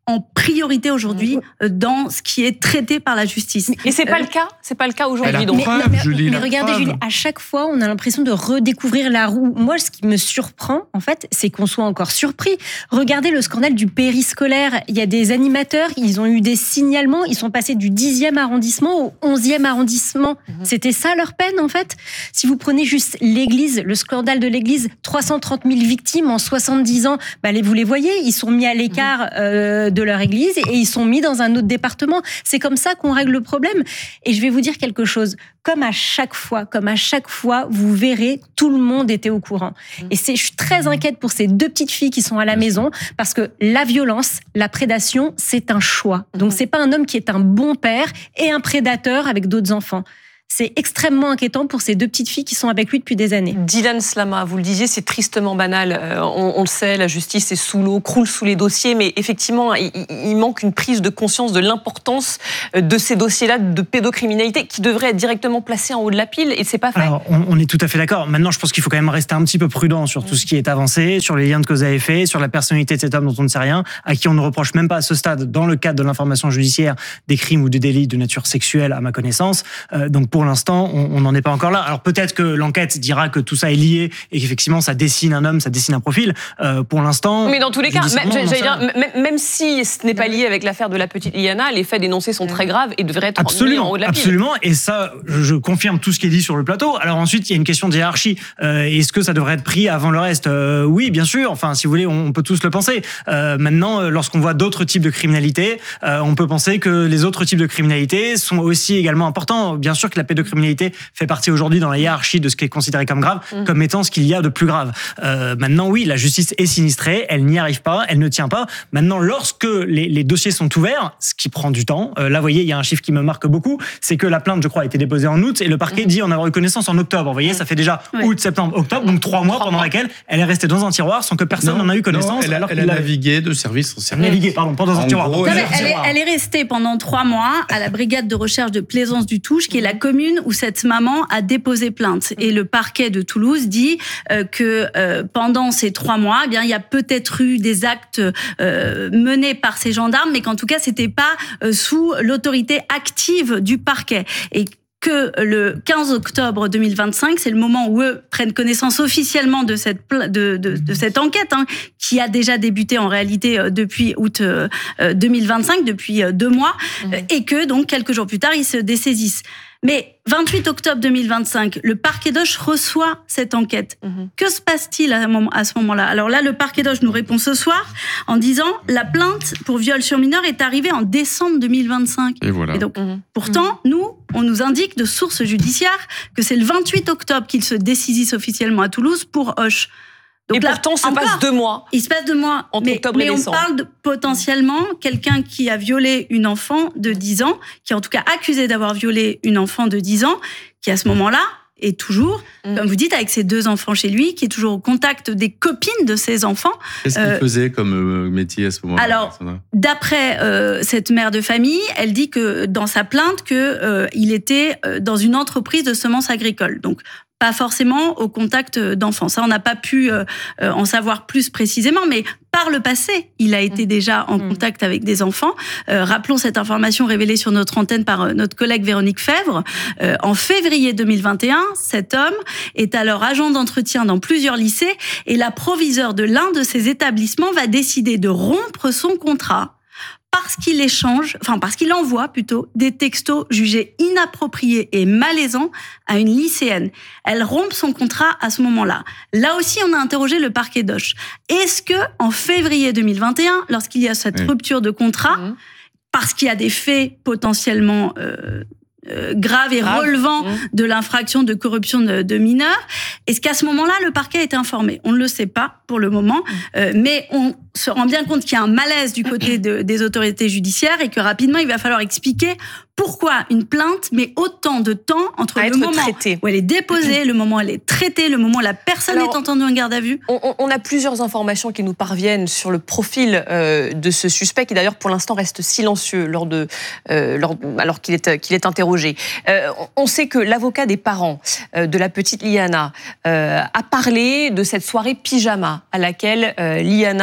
en priorité aujourd'hui dans ce qui est traité par la justice. Et c'est pas le cas, c'est pas le cas aujourd'hui. Donc. Mais, mais, Julie, mais regardez, Julie, à chaque fois, on a l'impression de redécouvrir la roue. Moi, ce qui me surprend, en fait, c'est qu'on soit encore surpris. Regardez le scandale du périscolaire. Il y a des animateurs, ils ont eu des signalements, ils sont passés du dixième arrondissement au onzième arrondissement. Mmh. C'était ça leur peine, en fait. Si vous prenez juste l'Église, le scandale de l'Église, trois cent trente mille victimes en soixante-dix ans, bah, vous les voyez, ils sont mis à l'écart euh, de leur Église et ils sont mis dans un autre département. C'est comme ça qu'on règle le problème. Et je vais vous dire quelque chose. Comme à chaque fois, comme à chaque fois, vous verrez, tout le monde était au courant. Et c'est, je suis très inquiète pour ces deux petites filles qui sont à la maison parce que la violence, la prédation, c'est un choix. Donc c'est pas un homme qui est un bon père et un prédateur avec d'autres enfants. C'est extrêmement inquiétant pour ces deux petites filles qui sont avec lui depuis des années. Dylan Slama, vous le disiez, c'est tristement banal. Euh, on, on le sait, la justice est sous l'eau, croule sous les dossiers, mais effectivement, il, il manque une prise de conscience de l'importance de ces dossiers-là de pédocriminalité qui devraient être directement placés en haut de la pile, et c'est pas fait. Alors, on, on est tout à fait d'accord. Maintenant, je pense qu'il faut quand même rester un petit peu prudent sur tout ce qui est avancé, sur les liens de cause à effet, sur la personnalité de cet homme dont on ne sait rien, à qui on ne reproche même pas à ce stade, dans le cadre de l'information judiciaire, des crimes ou des délits de nature sexuelle, à ma connaissance. Euh, donc, pour l'instant, on n'en est pas encore là. Alors peut-être que l'enquête dira que tout ça est lié et qu'effectivement ça dessine un homme, ça dessine un profil. Euh, pour l'instant... Mais dans tous les cas, même, j'allais dire, même, même si ce n'est pas lié avec l'affaire de la petite Liana, les faits dénoncés sont très graves et devraient être absolument, mis en haut de la pile. Absolument, et ça, je confirme tout ce qui est dit sur le plateau. Alors ensuite, il y a une question de hiérarchie. Euh, est-ce que ça devrait être pris avant le reste ? euh, Oui, bien sûr. Enfin, si vous voulez, on peut tous le penser. Euh, maintenant, lorsqu'on voit d'autres types de criminalité, euh, on peut penser que les autres types de criminalité sont aussi également importants. Bien sûr que la pédocriminalité fait partie aujourd'hui dans la hiérarchie de ce qui est considéré comme grave, mmh. comme étant ce qu'il y a de plus grave. Euh, maintenant, oui, la justice est sinistrée, elle n'y arrive pas, elle ne tient pas. Maintenant, lorsque les, les dossiers sont ouverts, ce qui prend du temps, euh, là, vous voyez, il y a un chiffre qui me marque beaucoup, c'est que la plainte, je crois, a été déposée en août et le parquet mmh. dit en avoir eu connaissance en octobre. Vous voyez, mmh. ça fait déjà ouais. août, septembre, octobre, donc trois mois pendant lesquels elle est restée dans un tiroir sans que personne n'en a eu connaissance. Non, elle a, alors elle a navigué de service en service. Navigué, pardon, pas dans un tiroir. Gros, elle, elle, est, elle est restée pendant trois mois à la brigade de recherche de Plaisance du Touche, qui est la commune où cette maman a déposé plainte. Et le parquet de Toulouse dit euh, que euh, pendant ces trois mois, eh bien, il y a peut-être eu des actes euh, menés par ces gendarmes, mais qu'en tout cas, c'était pas euh, sous l'autorité active du parquet. Et que le quinze octobre deux mille vingt-cinq, c'est le moment où eux prennent connaissance officiellement de cette de, de, de cette enquête, hein, qui a déjà débuté en réalité depuis août deux mille vingt-cinq, depuis deux mois, mmh. et que donc quelques jours plus tard, ils se dessaisissent. Mais vingt-huit octobre deux mille vingt-cinq, le parquet d'Auch reçoit cette enquête. Mmh. Que se passe-t-il à ce moment-là ? Alors là, le parquet d'Auch nous répond ce soir en disant la plainte pour viol sur mineur est arrivée en décembre deux mille vingt-cinq. Et voilà. Et donc, mmh. pourtant, nous, on nous indique de sources judiciaires que c'est le vingt-huit octobre qu'ils se dessaisissent officiellement à Toulouse pour Auch. Donc et là, pourtant, ça passe deux mois. Il se passe deux mois. Entre mais, octobre mais et on décembre. parle de potentiellement quelqu'un qui a violé une enfant de dix ans, qui est en tout cas accusé d'avoir violé une enfant de dix ans, qui à ce moment-là est toujours, mmh. comme vous dites, avec ses deux enfants chez lui, qui est toujours au contact des copines de ses enfants. Qu'est-ce qu'il euh, faisait comme métier à ce moment-là ? Alors, d'après euh, cette mère de famille, elle dit que dans sa plainte, que euh, il était dans une entreprise de semences agricoles. Donc, pas forcément au contact d'enfants. Ça, on n'a pas pu euh, en savoir plus précisément, mais par le passé, il a été déjà en mmh. contact avec des enfants. Euh, rappelons cette information révélée sur notre antenne par notre collègue Véronique Fèvre. Euh, en février deux mille vingt et un, cet homme est alors agent d'entretien dans plusieurs lycées et la proviseure de l'un de ces établissements va décider de rompre son contrat parce qu'il échange, enfin parce qu'il envoie plutôt des textos jugés inappropriés et malaisants à une lycéenne. Elle rompt son contrat à ce moment-là. Là aussi, on a interrogé le parquet d'Auch. Est-ce que en février deux mille vingt et un, lorsqu'il y a cette oui. rupture de contrat, mmh. parce qu'il y a des faits potentiellement euh, euh, graves et Grave. relevant mmh. de l'infraction de corruption de, de mineurs, est-ce qu'à ce moment-là, le parquet est informé ? On ne le sait pas pour le moment, mmh. euh, mais on se rend bien compte qu'il y a un malaise du côté de, des autorités judiciaires et que rapidement, il va falloir expliquer pourquoi une plainte met autant de temps entre à le moment traité. où elle est déposée, le moment où elle est traitée, le moment où la personne Alors, est entendue en garde à vue. On, on a plusieurs informations qui nous parviennent sur le profil euh, de ce suspect qui d'ailleurs pour l'instant reste silencieux lors de, euh, lors, alors qu'il est, qu'il est interrogé. Euh, on sait que l'avocat des parents euh, de la petite Liana euh, a parlé de cette soirée pyjama à laquelle euh, Liana a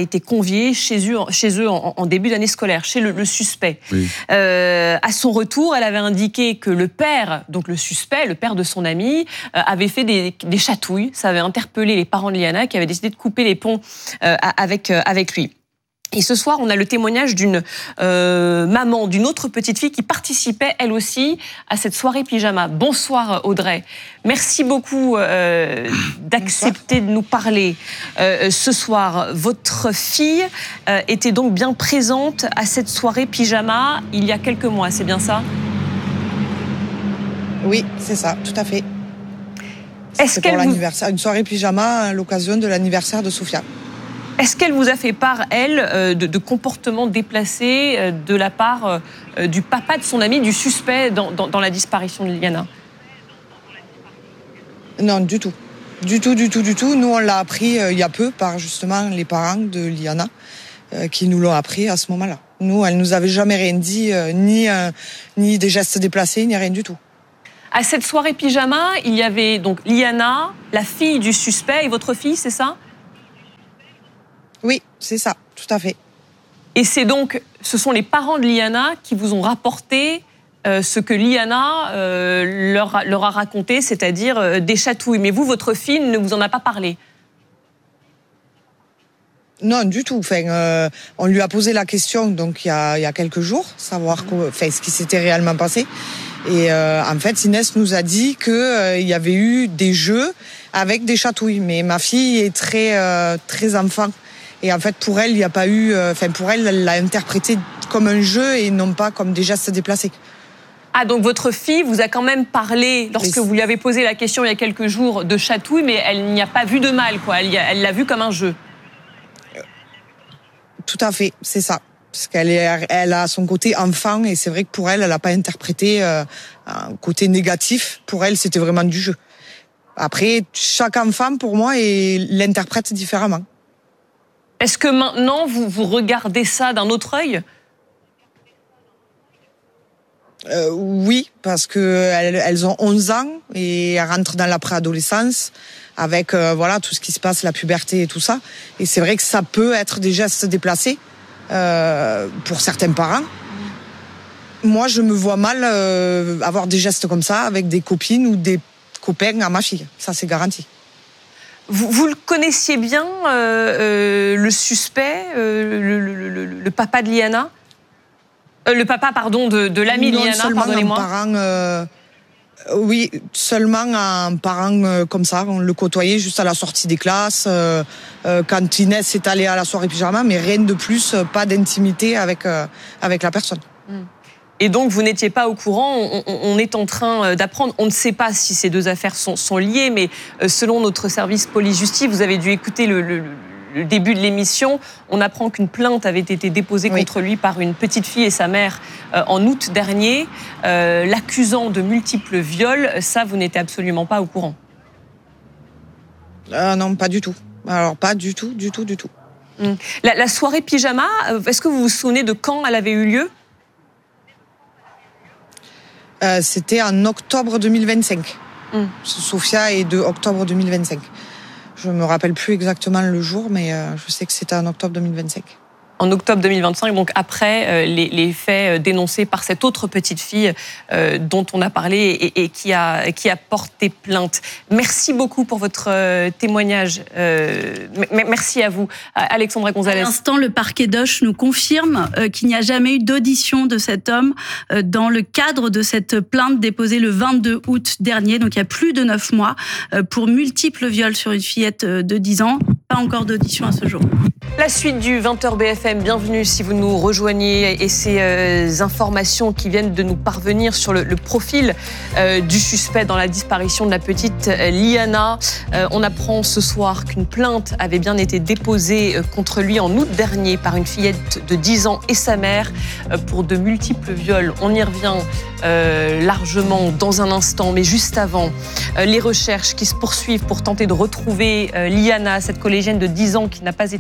été conviée chez eux, chez eux en, en début d'année scolaire, chez le, le suspect. Oui. Euh, à son retour, elle avait indiqué que le père, donc le suspect, le père de son ami, euh, avait fait des, des chatouilles. Ça avait interpellé les parents de Liana qui avaient décidé de couper les ponts euh, avec, euh, avec lui. Et ce soir, on a le témoignage d'une euh, maman, d'une autre petite fille qui participait, elle aussi, à cette soirée pyjama. Bonsoir Audrey. Merci beaucoup euh, d'accepter de nous parler euh, ce soir. Votre fille euh, était donc bien présente à cette soirée pyjama il y a quelques mois, c'est bien ça ? Oui, c'est ça, tout à fait. Est-ce qu'elle pour vous... l'anniversaire, une soirée pyjama à l'occasion de l'anniversaire de Sophia. Est-ce qu'elle vous a fait part, elle, de, de comportements déplacés de la part du papa de son ami, du suspect dans, dans, dans la disparition de Liana ? Non, du tout. Du tout, du tout, du tout. Nous, on l'a appris euh, il y a peu par justement les parents de Liana euh, qui nous l'ont appris à ce moment-là. Nous, elle nous avait jamais rien dit, euh, ni, euh, ni des gestes déplacés, ni rien du tout. À cette soirée pyjama, il y avait donc Liana, la fille du suspect et votre fille, c'est ça ? Oui, c'est ça, tout à fait. Et c'est donc, ce sont les parents de Liana qui vous ont rapporté euh, ce que Liana euh, leur, leur a raconté, c'est-à-dire euh, des chatouilles. Mais vous, votre fille ne vous en a pas parlé ? Non, du tout. Enfin, euh, on lui a posé la question donc il y a, il y a quelques jours, savoir quoi, enfin, ce qui s'était réellement passé. Et euh, en fait, Inès nous a dit qu'il euh, y avait eu des jeux avec des chatouilles. Mais ma fille est très, euh, très enfant. Et en fait, pour elle, il n'y a pas eu... Enfin, euh, pour elle, elle l'a interprété comme un jeu et non pas comme des gestes déplacés. Ah, donc votre fille vous a quand même parlé, lorsque vous lui avez posé la question il y a quelques jours, de chatouille, mais elle n'y a pas vu de mal, quoi. Elle, elle l'a vu comme un jeu. Tout à fait, c'est ça. Parce qu'elle est, elle a son côté enfant et c'est vrai que pour elle, elle n'a pas interprété euh, un côté négatif. Pour elle, c'était vraiment du jeu. Après, chaque enfant, pour moi, est, l'interprète différemment. Est-ce que maintenant, vous, vous regardez ça d'un autre œil ? euh, Oui, parce qu'elles elles ont onze ans et elles rentrent dans la préadolescence avec euh, voilà, tout ce qui se passe, la puberté et tout ça. Et c'est vrai que ça peut être des gestes déplacés euh, pour certains parents. Moi, je me vois mal euh, avoir des gestes comme ça avec des copines ou des copains à ma fille. Ça, c'est garanti. Vous, vous le connaissiez bien, euh, euh, le suspect, euh, le, le, le, le papa de Liana euh, Le papa, pardon, de, de l'ami de Liana, pardonnez-moi. Parent, euh, oui, seulement un parent euh, comme ça. On le côtoyait juste à la sortie des classes, euh, euh, quand Inès est allée à la soirée pyjama, mais rien de plus, euh, pas d'intimité avec, euh, avec la personne. Mmh. Et donc, vous n'étiez pas au courant, on, on est en train d'apprendre, on ne sait pas si ces deux affaires sont, sont liées, mais selon notre service police-justice, vous avez dû écouter le, le, le début de l'émission, on apprend qu'une plainte avait été déposée oui. contre lui par une petite fille et sa mère euh, en août dernier, euh, l'accusant de multiples viols. Ça, vous n'étiez absolument pas au courant. euh, Non, pas du tout. Alors, pas du tout, du tout, du tout. La, la soirée pyjama, est-ce que vous vous souvenez de quand elle avait eu lieu ? Euh, c'était en octobre deux mille vingt-cinq. Mm. Sophia est de octobre deux mille vingt-cinq. Je me rappelle plus exactement le jour, mais euh, je sais que c'était en octobre deux mille vingt-cinq. En octobre deux mille vingt-cinq, donc après euh, les, les faits dénoncés par cette autre petite fille euh, dont on a parlé et, et qui, a, qui a porté plainte. Merci beaucoup pour votre euh, témoignage. Euh, m- merci à vous, Alexandra Gonzalez. À l'instant, le parquet d'Auch nous confirme euh, qu'il n'y a jamais eu d'audition de cet homme euh, dans le cadre de cette plainte déposée le vingt-deux août dernier, donc il y a plus de neuf mois, euh, pour multiples viols sur une fillette de dix ans. Pas encore d'audition à ce jour. La suite du vingt heures B F M, bienvenue si vous nous rejoignez et ces euh, informations qui viennent de nous parvenir sur le, le profil euh, du suspect dans la disparition de la petite euh, Liana. Euh, on apprend ce soir qu'une plainte avait bien été déposée euh, contre lui en août dernier par une fillette de dix ans et sa mère euh, pour de multiples viols. On y revient euh, largement dans un instant, mais juste avant, euh, les recherches qui se poursuivent pour tenter de retrouver euh, Liana, cette collégienne de dix ans qui n'a pas été vue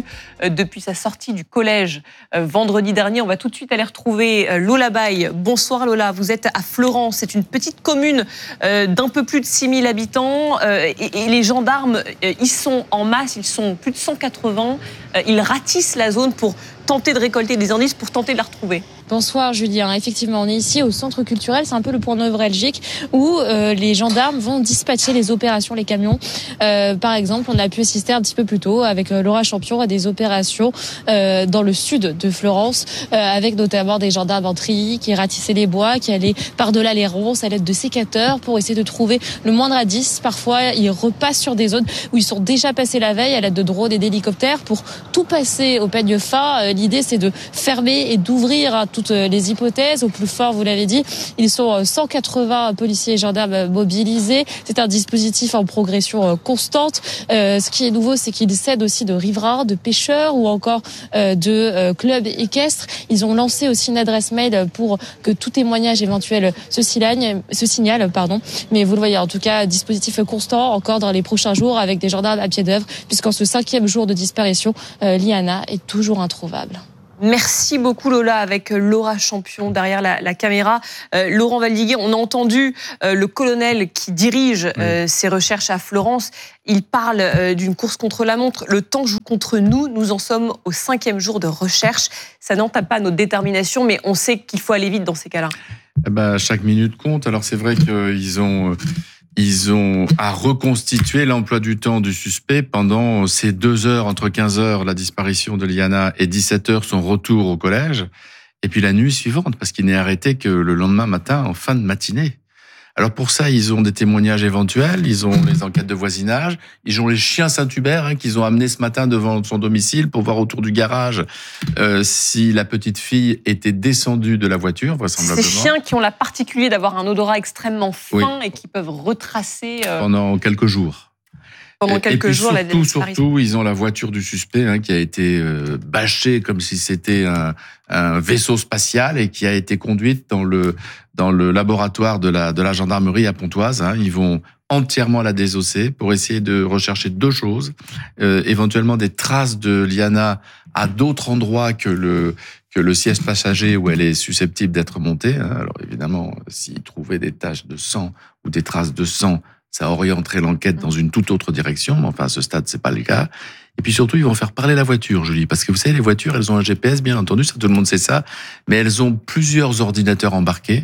euh, depuis sa sortie du collège euh, vendredi dernier. On va tout de suite aller retrouver euh, Lola Baye. Bonsoir Lola, vous êtes à Fleurance. C'est une petite commune euh, d'un peu plus de six mille habitants euh, et, et les gendarmes, euh, ils sont en masse, ils sont plus de cent quatre-vingts. Euh, ils ratissent la zone pour tenter de récolter des indices, pour tenter de la retrouver. Bonsoir Julien, effectivement on est ici au centre culturel, c'est un peu le point névralgique où euh, les gendarmes vont dispatcher les opérations, les camions. Euh, par exemple, on a pu assister un petit peu plus tôt avec euh, Laura Champion à des opérations euh, dans le sud de Fleurance, euh, avec notamment des gendarmes en treillis qui ratissaient les bois, qui allaient par-delà les ronces à l'aide de sécateurs pour essayer de trouver le moindre indice. Parfois, ils repassent sur des zones où ils sont déjà passés la veille à l'aide de drones et d'hélicoptères pour tout passer au peigne fin. Euh, l'idée, c'est de fermer et d'ouvrir à toutes les hypothèses. Au plus fort, vous l'avez dit, ils sont cent quatre-vingts policiers et gendarmes mobilisés. C'est un dispositif en progression constante. Euh, ce qui est nouveau, c'est qu'ils s'aident aussi de riverains, de pêcheurs ou encore euh, de euh, clubs équestres. Ils ont lancé aussi une adresse mail pour que tout témoignage éventuel se signale, se signale, pardon. Mais vous le voyez, en tout cas, dispositif constant encore dans les prochains jours avec des gendarmes à pied d'œuvre, puisqu'en ce cinquième jour de disparition, euh, Liana est toujours introuvable. Merci beaucoup Lola, avec Laura Champion derrière la, la caméra. Euh, Laurent Valdiguier, on a entendu euh, le colonel qui dirige euh, ces recherches à Fleurance. Il parle euh, d'une course contre la montre. Le temps joue contre nous. Nous en sommes au cinquième jour de recherche. Ça n'entame pas notre détermination, mais on sait qu'il faut aller vite dans ces cas-là. Eh ben, chaque minute compte. Alors c'est vrai qu'ils ont... Ils ont à reconstituer l'emploi du temps du suspect pendant ces deux heures, entre quinze heures, la disparition de Liana, et dix-sept heures, son retour au collège. Et puis la nuit suivante, parce qu'il n'est arrêté que le lendemain matin, en fin de matinée. Alors pour ça, ils ont des témoignages éventuels, ils ont les enquêtes de voisinage, ils ont les chiens Saint-Hubert hein, qu'ils ont amenés ce matin devant son domicile pour voir autour du garage euh, si la petite fille était descendue de la voiture, vraisemblablement. Ces chiens qui ont la particularité d'avoir un odorat extrêmement fin oui. et qui peuvent retracer... Euh... Pendant quelques jours. Pendant quelques et puis jours, surtout, la surtout, ils ont la voiture du suspect hein, qui a été euh, bâchée comme si c'était un, un vaisseau spatial et qui a été conduite dans le dans le laboratoire de la de la gendarmerie à Pontoise. Hein. Ils vont entièrement la désosser pour essayer de rechercher deux choses, euh, éventuellement des traces de Liana à d'autres endroits que le que le siège passager où elle est susceptible d'être montée. Hein. Alors évidemment, s'ils trouvaient des taches de sang ou des traces de sang, ça orienterait l'enquête dans une toute autre direction, mais enfin, à ce stade, c'est pas le cas. Et puis surtout, ils vont faire parler la voiture, Julie, parce que vous savez, les voitures, elles ont un G P S, bien entendu, ça, tout le monde sait ça, mais elles ont plusieurs ordinateurs embarqués,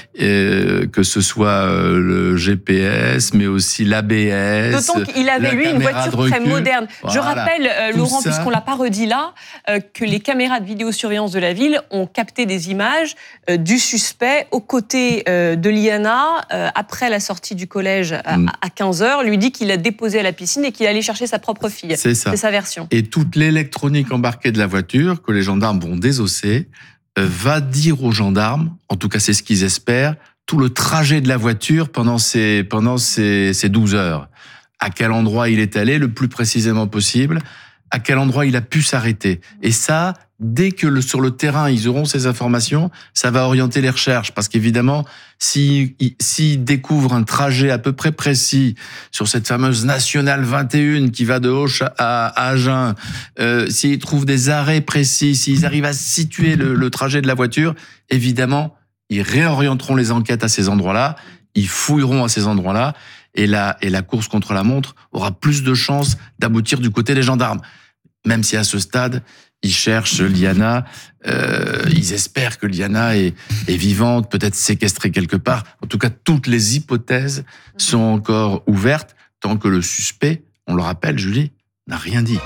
euh, que ce soit le G P S, mais aussi l'A B S. D'autant qu'il avait, lui, une voiture très moderne. Voilà. Je rappelle, euh, Laurent, ça... puisqu'on l'a pas redit là, euh, que les caméras de vidéosurveillance de la ville ont capté des images euh, du suspect aux côtés euh, de Liana, euh, après la sortie du collège à, mm. à quinze heures, lui dit qu'il l'a déposée à la piscine et qu'il allait chercher sa propre fille. C'est ça. C'est sa version. Et toute l'électronique embarquée de la voiture, que les gendarmes vont désosser, euh, va dire aux gendarmes, en tout cas c'est ce qu'ils espèrent, tout le trajet de la voiture pendant ces, pendant ces, ces douze heures. À quel endroit il est allé le plus précisément possible, à quel endroit il a pu s'arrêter. Et ça, dès que le, sur le terrain, ils auront ces informations, ça va orienter les recherches. Parce qu'évidemment, s'ils si découvrent un trajet à peu près précis sur cette fameuse Nationale vingt et un qui va de Auch à, à Agen, euh, s'ils trouvent des arrêts précis, s'ils arrivent à situer le, le trajet de la voiture, évidemment, ils réorienteront les enquêtes à ces endroits-là, ils fouilleront à ces endroits-là, et la, et la course contre la montre aura plus de chances d'aboutir du côté des gendarmes. Même si à ce stade, ils cherchent Liana, euh, ils espèrent que Liana est, est vivante, peut-être séquestrée quelque part. En tout cas, toutes les hypothèses sont encore ouvertes tant que le suspect, on le rappelle, Julie, n'a rien dit.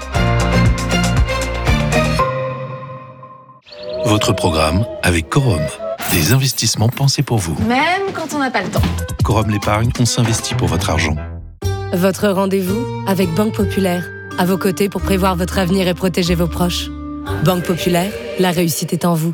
Votre programme avec Corum. Des investissements pensés pour vous. Même quand on n'a pas le temps. Corum l'épargne, on s'investit pour votre argent. Votre rendez-vous avec Banque Populaire. À vos côtés pour prévoir votre avenir et protéger vos proches. Banque Populaire, la réussite est en vous.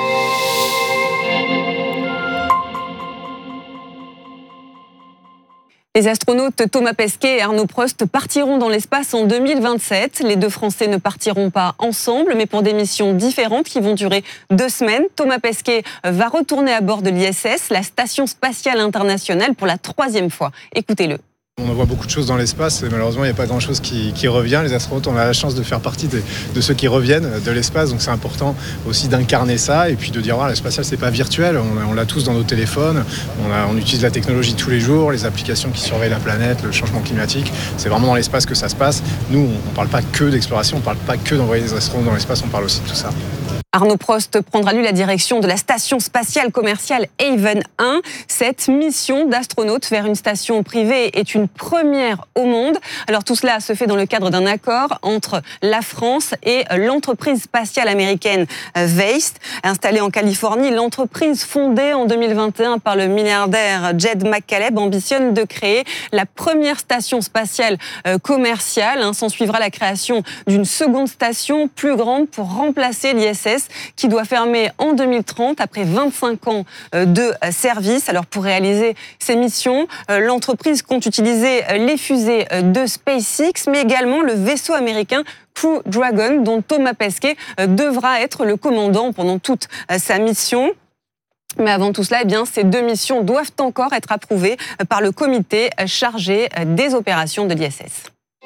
Les astronautes Thomas Pesquet et Arnaud Prost partiront dans l'espace en deux mille vingt-sept. Les deux Français ne partiront pas ensemble, mais pour des missions différentes qui vont durer deux semaines. Thomas Pesquet va retourner à bord de l'I S S, la Station Spatiale Internationale, pour la troisième fois. Écoutez-le. On voit beaucoup de choses dans l'espace et malheureusement il n'y a pas grand chose qui, qui revient. Les astronautes, on a la chance de faire partie de, de ceux qui reviennent de l'espace, donc c'est important aussi d'incarner ça et puis de dire voilà, l'espacial c'est pas virtuel, on, on l'a tous dans nos téléphones, on, a, on utilise la technologie tous les jours, les applications qui surveillent la planète, le changement climatique, c'est vraiment dans l'espace que ça se passe. Nous on ne parle pas que d'exploration, on ne parle pas que d'envoyer des astronautes dans l'espace, on parle aussi de tout ça. Arnaud Prost prendra lui la direction de la station spatiale commerciale Haven un. Cette mission d'astronautes vers une station privée est une première au monde. Alors tout cela se fait dans le cadre d'un accord entre la France et l'entreprise spatiale américaine Waste. Installée en Californie, l'entreprise fondée en deux mille vingt et un par le milliardaire Jed McCaleb ambitionne de créer la première station spatiale commerciale. S'en suivra la création d'une seconde station plus grande pour remplacer l'I S S qui doit fermer en deux mille trente après vingt-cinq ans de service. Alors pour réaliser ces missions, l'entreprise compte utiliser les fusées de SpaceX, mais également le vaisseau américain Crew Dragon, dont Thomas Pesquet devra être le commandant pendant toute sa mission. Mais avant tout cela, eh bien, ces deux missions doivent encore être approuvées par le comité chargé des opérations de l'I S S.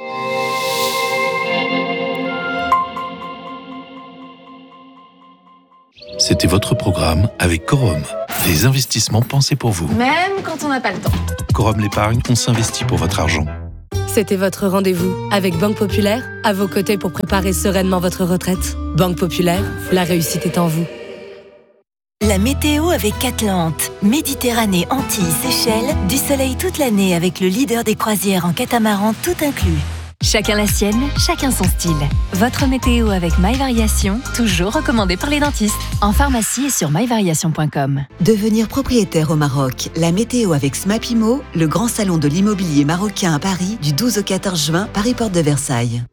C'était votre programme avec Corum. Des investissements pensés pour vous. Même quand on n'a pas le temps. Corum l'épargne, on s'investit pour votre argent. C'était votre rendez-vous avec Banque Populaire, à vos côtés pour préparer sereinement votre retraite. Banque Populaire, la réussite est en vous. La météo avec Atlante. Méditerranée, Antilles, Seychelles, du soleil toute l'année avec le leader des croisières en catamaran tout inclus. Chacun la sienne, chacun son style. Votre météo avec My Variation, toujours recommandé par les dentistes. En pharmacie et sur my variation point com. Devenir propriétaire au Maroc. La météo avec Smapimo, le grand salon de l'immobilier marocain à Paris, du douze au quatorze juin, Paris Porte de Versailles.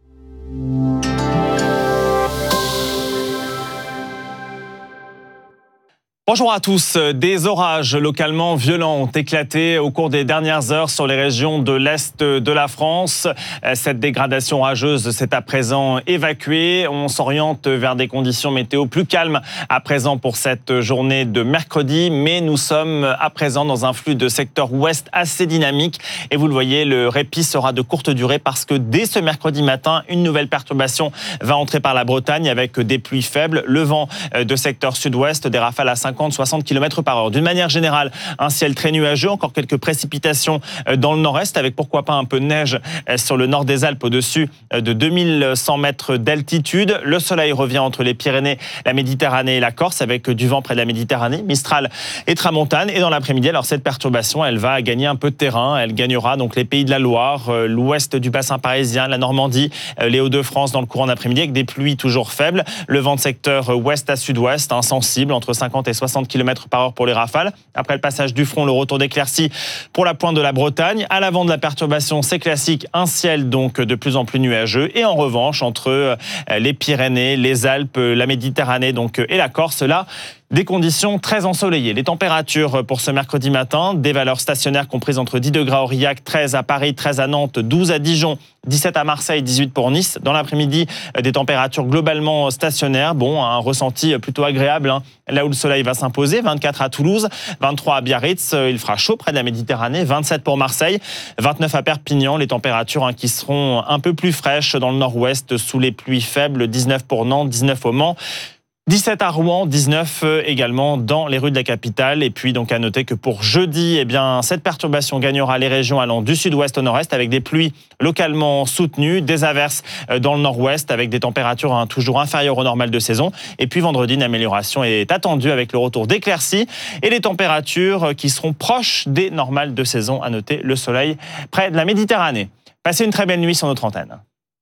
Bonjour à tous. Des orages localement violents ont éclaté au cours des dernières heures sur les régions de l'Est de la France. Cette dégradation orageuse s'est à présent évacuée. On s'oriente vers des conditions météo plus calmes à présent pour cette journée de mercredi. Mais nous sommes à présent dans un flux de secteur ouest assez dynamique. Et vous le voyez, le répit sera de courte durée parce que dès ce mercredi matin, une nouvelle perturbation va entrer par la Bretagne avec des pluies faibles. Le vent de secteur sud-ouest, des rafales à cinquante à soixante kilomètres par heure. D'une manière générale, un ciel très nuageux, encore quelques précipitations dans le nord-est, avec pourquoi pas un peu de neige sur le nord des Alpes au-dessus de deux mille cent mètres d'altitude. Le soleil revient entre les Pyrénées, la Méditerranée et la Corse, avec du vent près de la Méditerranée, Mistral et Tramontane. Et dans l'après-midi, alors cette perturbation, elle va gagner un peu de terrain. Elle gagnera donc les Pays de la Loire, l'ouest du bassin parisien, la Normandie, les Hauts-de-France dans le courant d'après-midi, avec des pluies toujours faibles. Le vent de secteur ouest à sud-ouest, insensible, entre cinquante et soixante kilomètres par heure pour les rafales. Après le passage du front, le retour d'éclaircies pour la pointe de la Bretagne. À l'avant de la perturbation, c'est classique, un ciel donc de plus en plus nuageux. Et en revanche, entre les Pyrénées, les Alpes, la Méditerranée donc, et la Corse, là, des conditions très ensoleillées. Les températures pour ce mercredi matin, des valeurs stationnaires comprises entre dix degrés à Aurillac, treize à Paris, treize à Nantes, douze à Dijon, dix-sept à Marseille, dix-huit pour Nice. Dans l'après-midi, des températures globalement stationnaires. Bon, un ressenti plutôt agréable, hein, là où le soleil va s'imposer. vingt-quatre à Toulouse, vingt-trois à Biarritz, il fera chaud près de la Méditerranée, vingt-sept pour Marseille, vingt-neuf à Perpignan. Les températures hein, qui seront un peu plus fraîches dans le nord-ouest sous les pluies faibles, dix-neuf pour Nantes, dix-neuf au Mans. dix-sept à Rouen, dix-neuf également dans les rues de la capitale. Et puis donc à noter que pour jeudi, eh bien, cette perturbation gagnera les régions allant du sud-ouest au nord-est avec des pluies localement soutenues, des averses dans le nord-ouest avec des températures hein, toujours inférieures au normal de saison. Et puis vendredi, une amélioration est attendue avec le retour d'éclaircies et les températures qui seront proches des normales de saison. À noter le soleil près de la Méditerranée. Passez une très belle nuit sur notre antenne.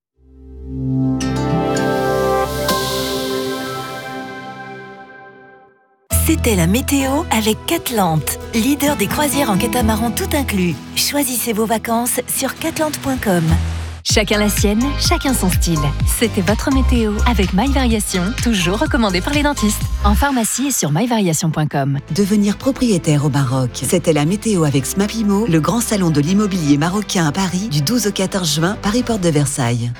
C'était la météo avec Atlante, leader des croisières en catamaran tout inclus. Choisissez vos vacances sur catlante point com. Chacun la sienne, chacun son style. C'était votre météo avec My Variation, toujours recommandé par les dentistes. En pharmacie et sur my variation point com. Devenir propriétaire au Maroc. C'était la météo avec Smapimo, le grand salon de l'immobilier marocain à Paris, du douze au quatorze juin, Paris Porte de Versailles.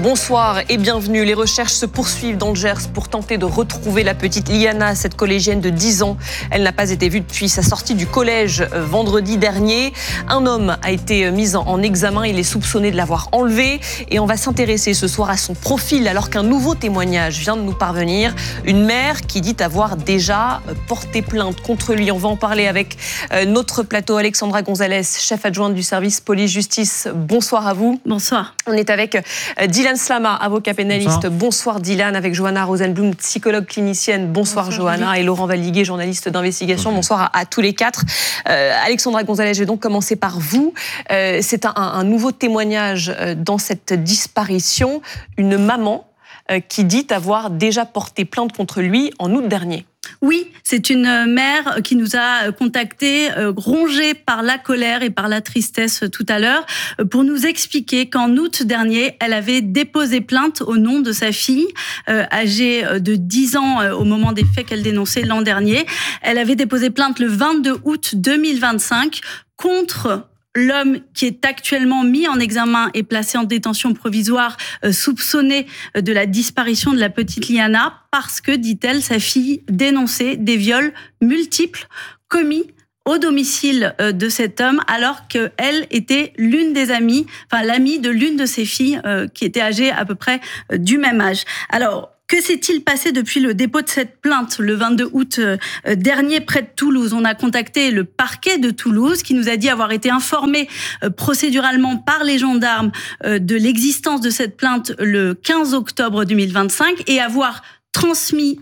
Bonsoir et bienvenue. Les recherches se poursuivent dans le Gers pour tenter de retrouver la petite Liana, cette collégienne de dix ans. Elle n'a pas été vue depuis sa sortie du collège vendredi dernier. Un homme a été mis en examen. Il est soupçonné de l'avoir enlevée. Et on va s'intéresser ce soir à son profil alors qu'un nouveau témoignage vient de nous parvenir. Une mère qui dit avoir déjà porté plainte contre lui. On va en parler avec notre plateau. Alexandra Gonzalez, chef adjointe du service police-justice. Bonsoir à vous. Bonsoir. On est avec Dylan Slama, avocat pénaliste. Bonsoir, Bonsoir Dylan, avec Johanna Rosenblum, psychologue clinicienne. Bonsoir, Bonsoir Johanna. Julie. Et Laurent Valdiguier, journaliste d'investigation. Bonsoir à, à tous les quatre. Euh, Alexandra Gonzalez, je vais donc commencer par vous. Euh, c'est un, un nouveau témoignage dans cette disparition. Une maman euh, qui dit avoir déjà porté plainte contre lui en août dernier. Oui, c'est une mère qui nous a contactés, euh, rongée par la colère et par la tristesse tout à l'heure, euh, pour nous expliquer qu'en août dernier, elle avait déposé plainte au nom de sa fille, euh, âgée de dix ans euh, au moment des faits qu'elle dénonçait l'an dernier. Elle avait déposé plainte le vingt-deux août deux mille vingt-cinq contre l'homme qui est actuellement mis en examen et placé en détention provisoire, euh, soupçonné de la disparition de la petite Liana, parce que, dit-elle, sa fille dénonçait des viols multiples commis au domicile de cet homme, alors qu'elle était l'une des amies, enfin l'amie de l'une de ses filles, euh, qui était âgée à peu près euh, du même âge. Alors, que s'est-il passé depuis le dépôt de cette plainte le vingt-deux août dernier près de Toulouse? On a contacté le parquet de Toulouse qui nous a dit avoir été informé procéduralement par les gendarmes de l'existence de cette plainte le quinze octobre deux mille vingt-cinq et avoir transmis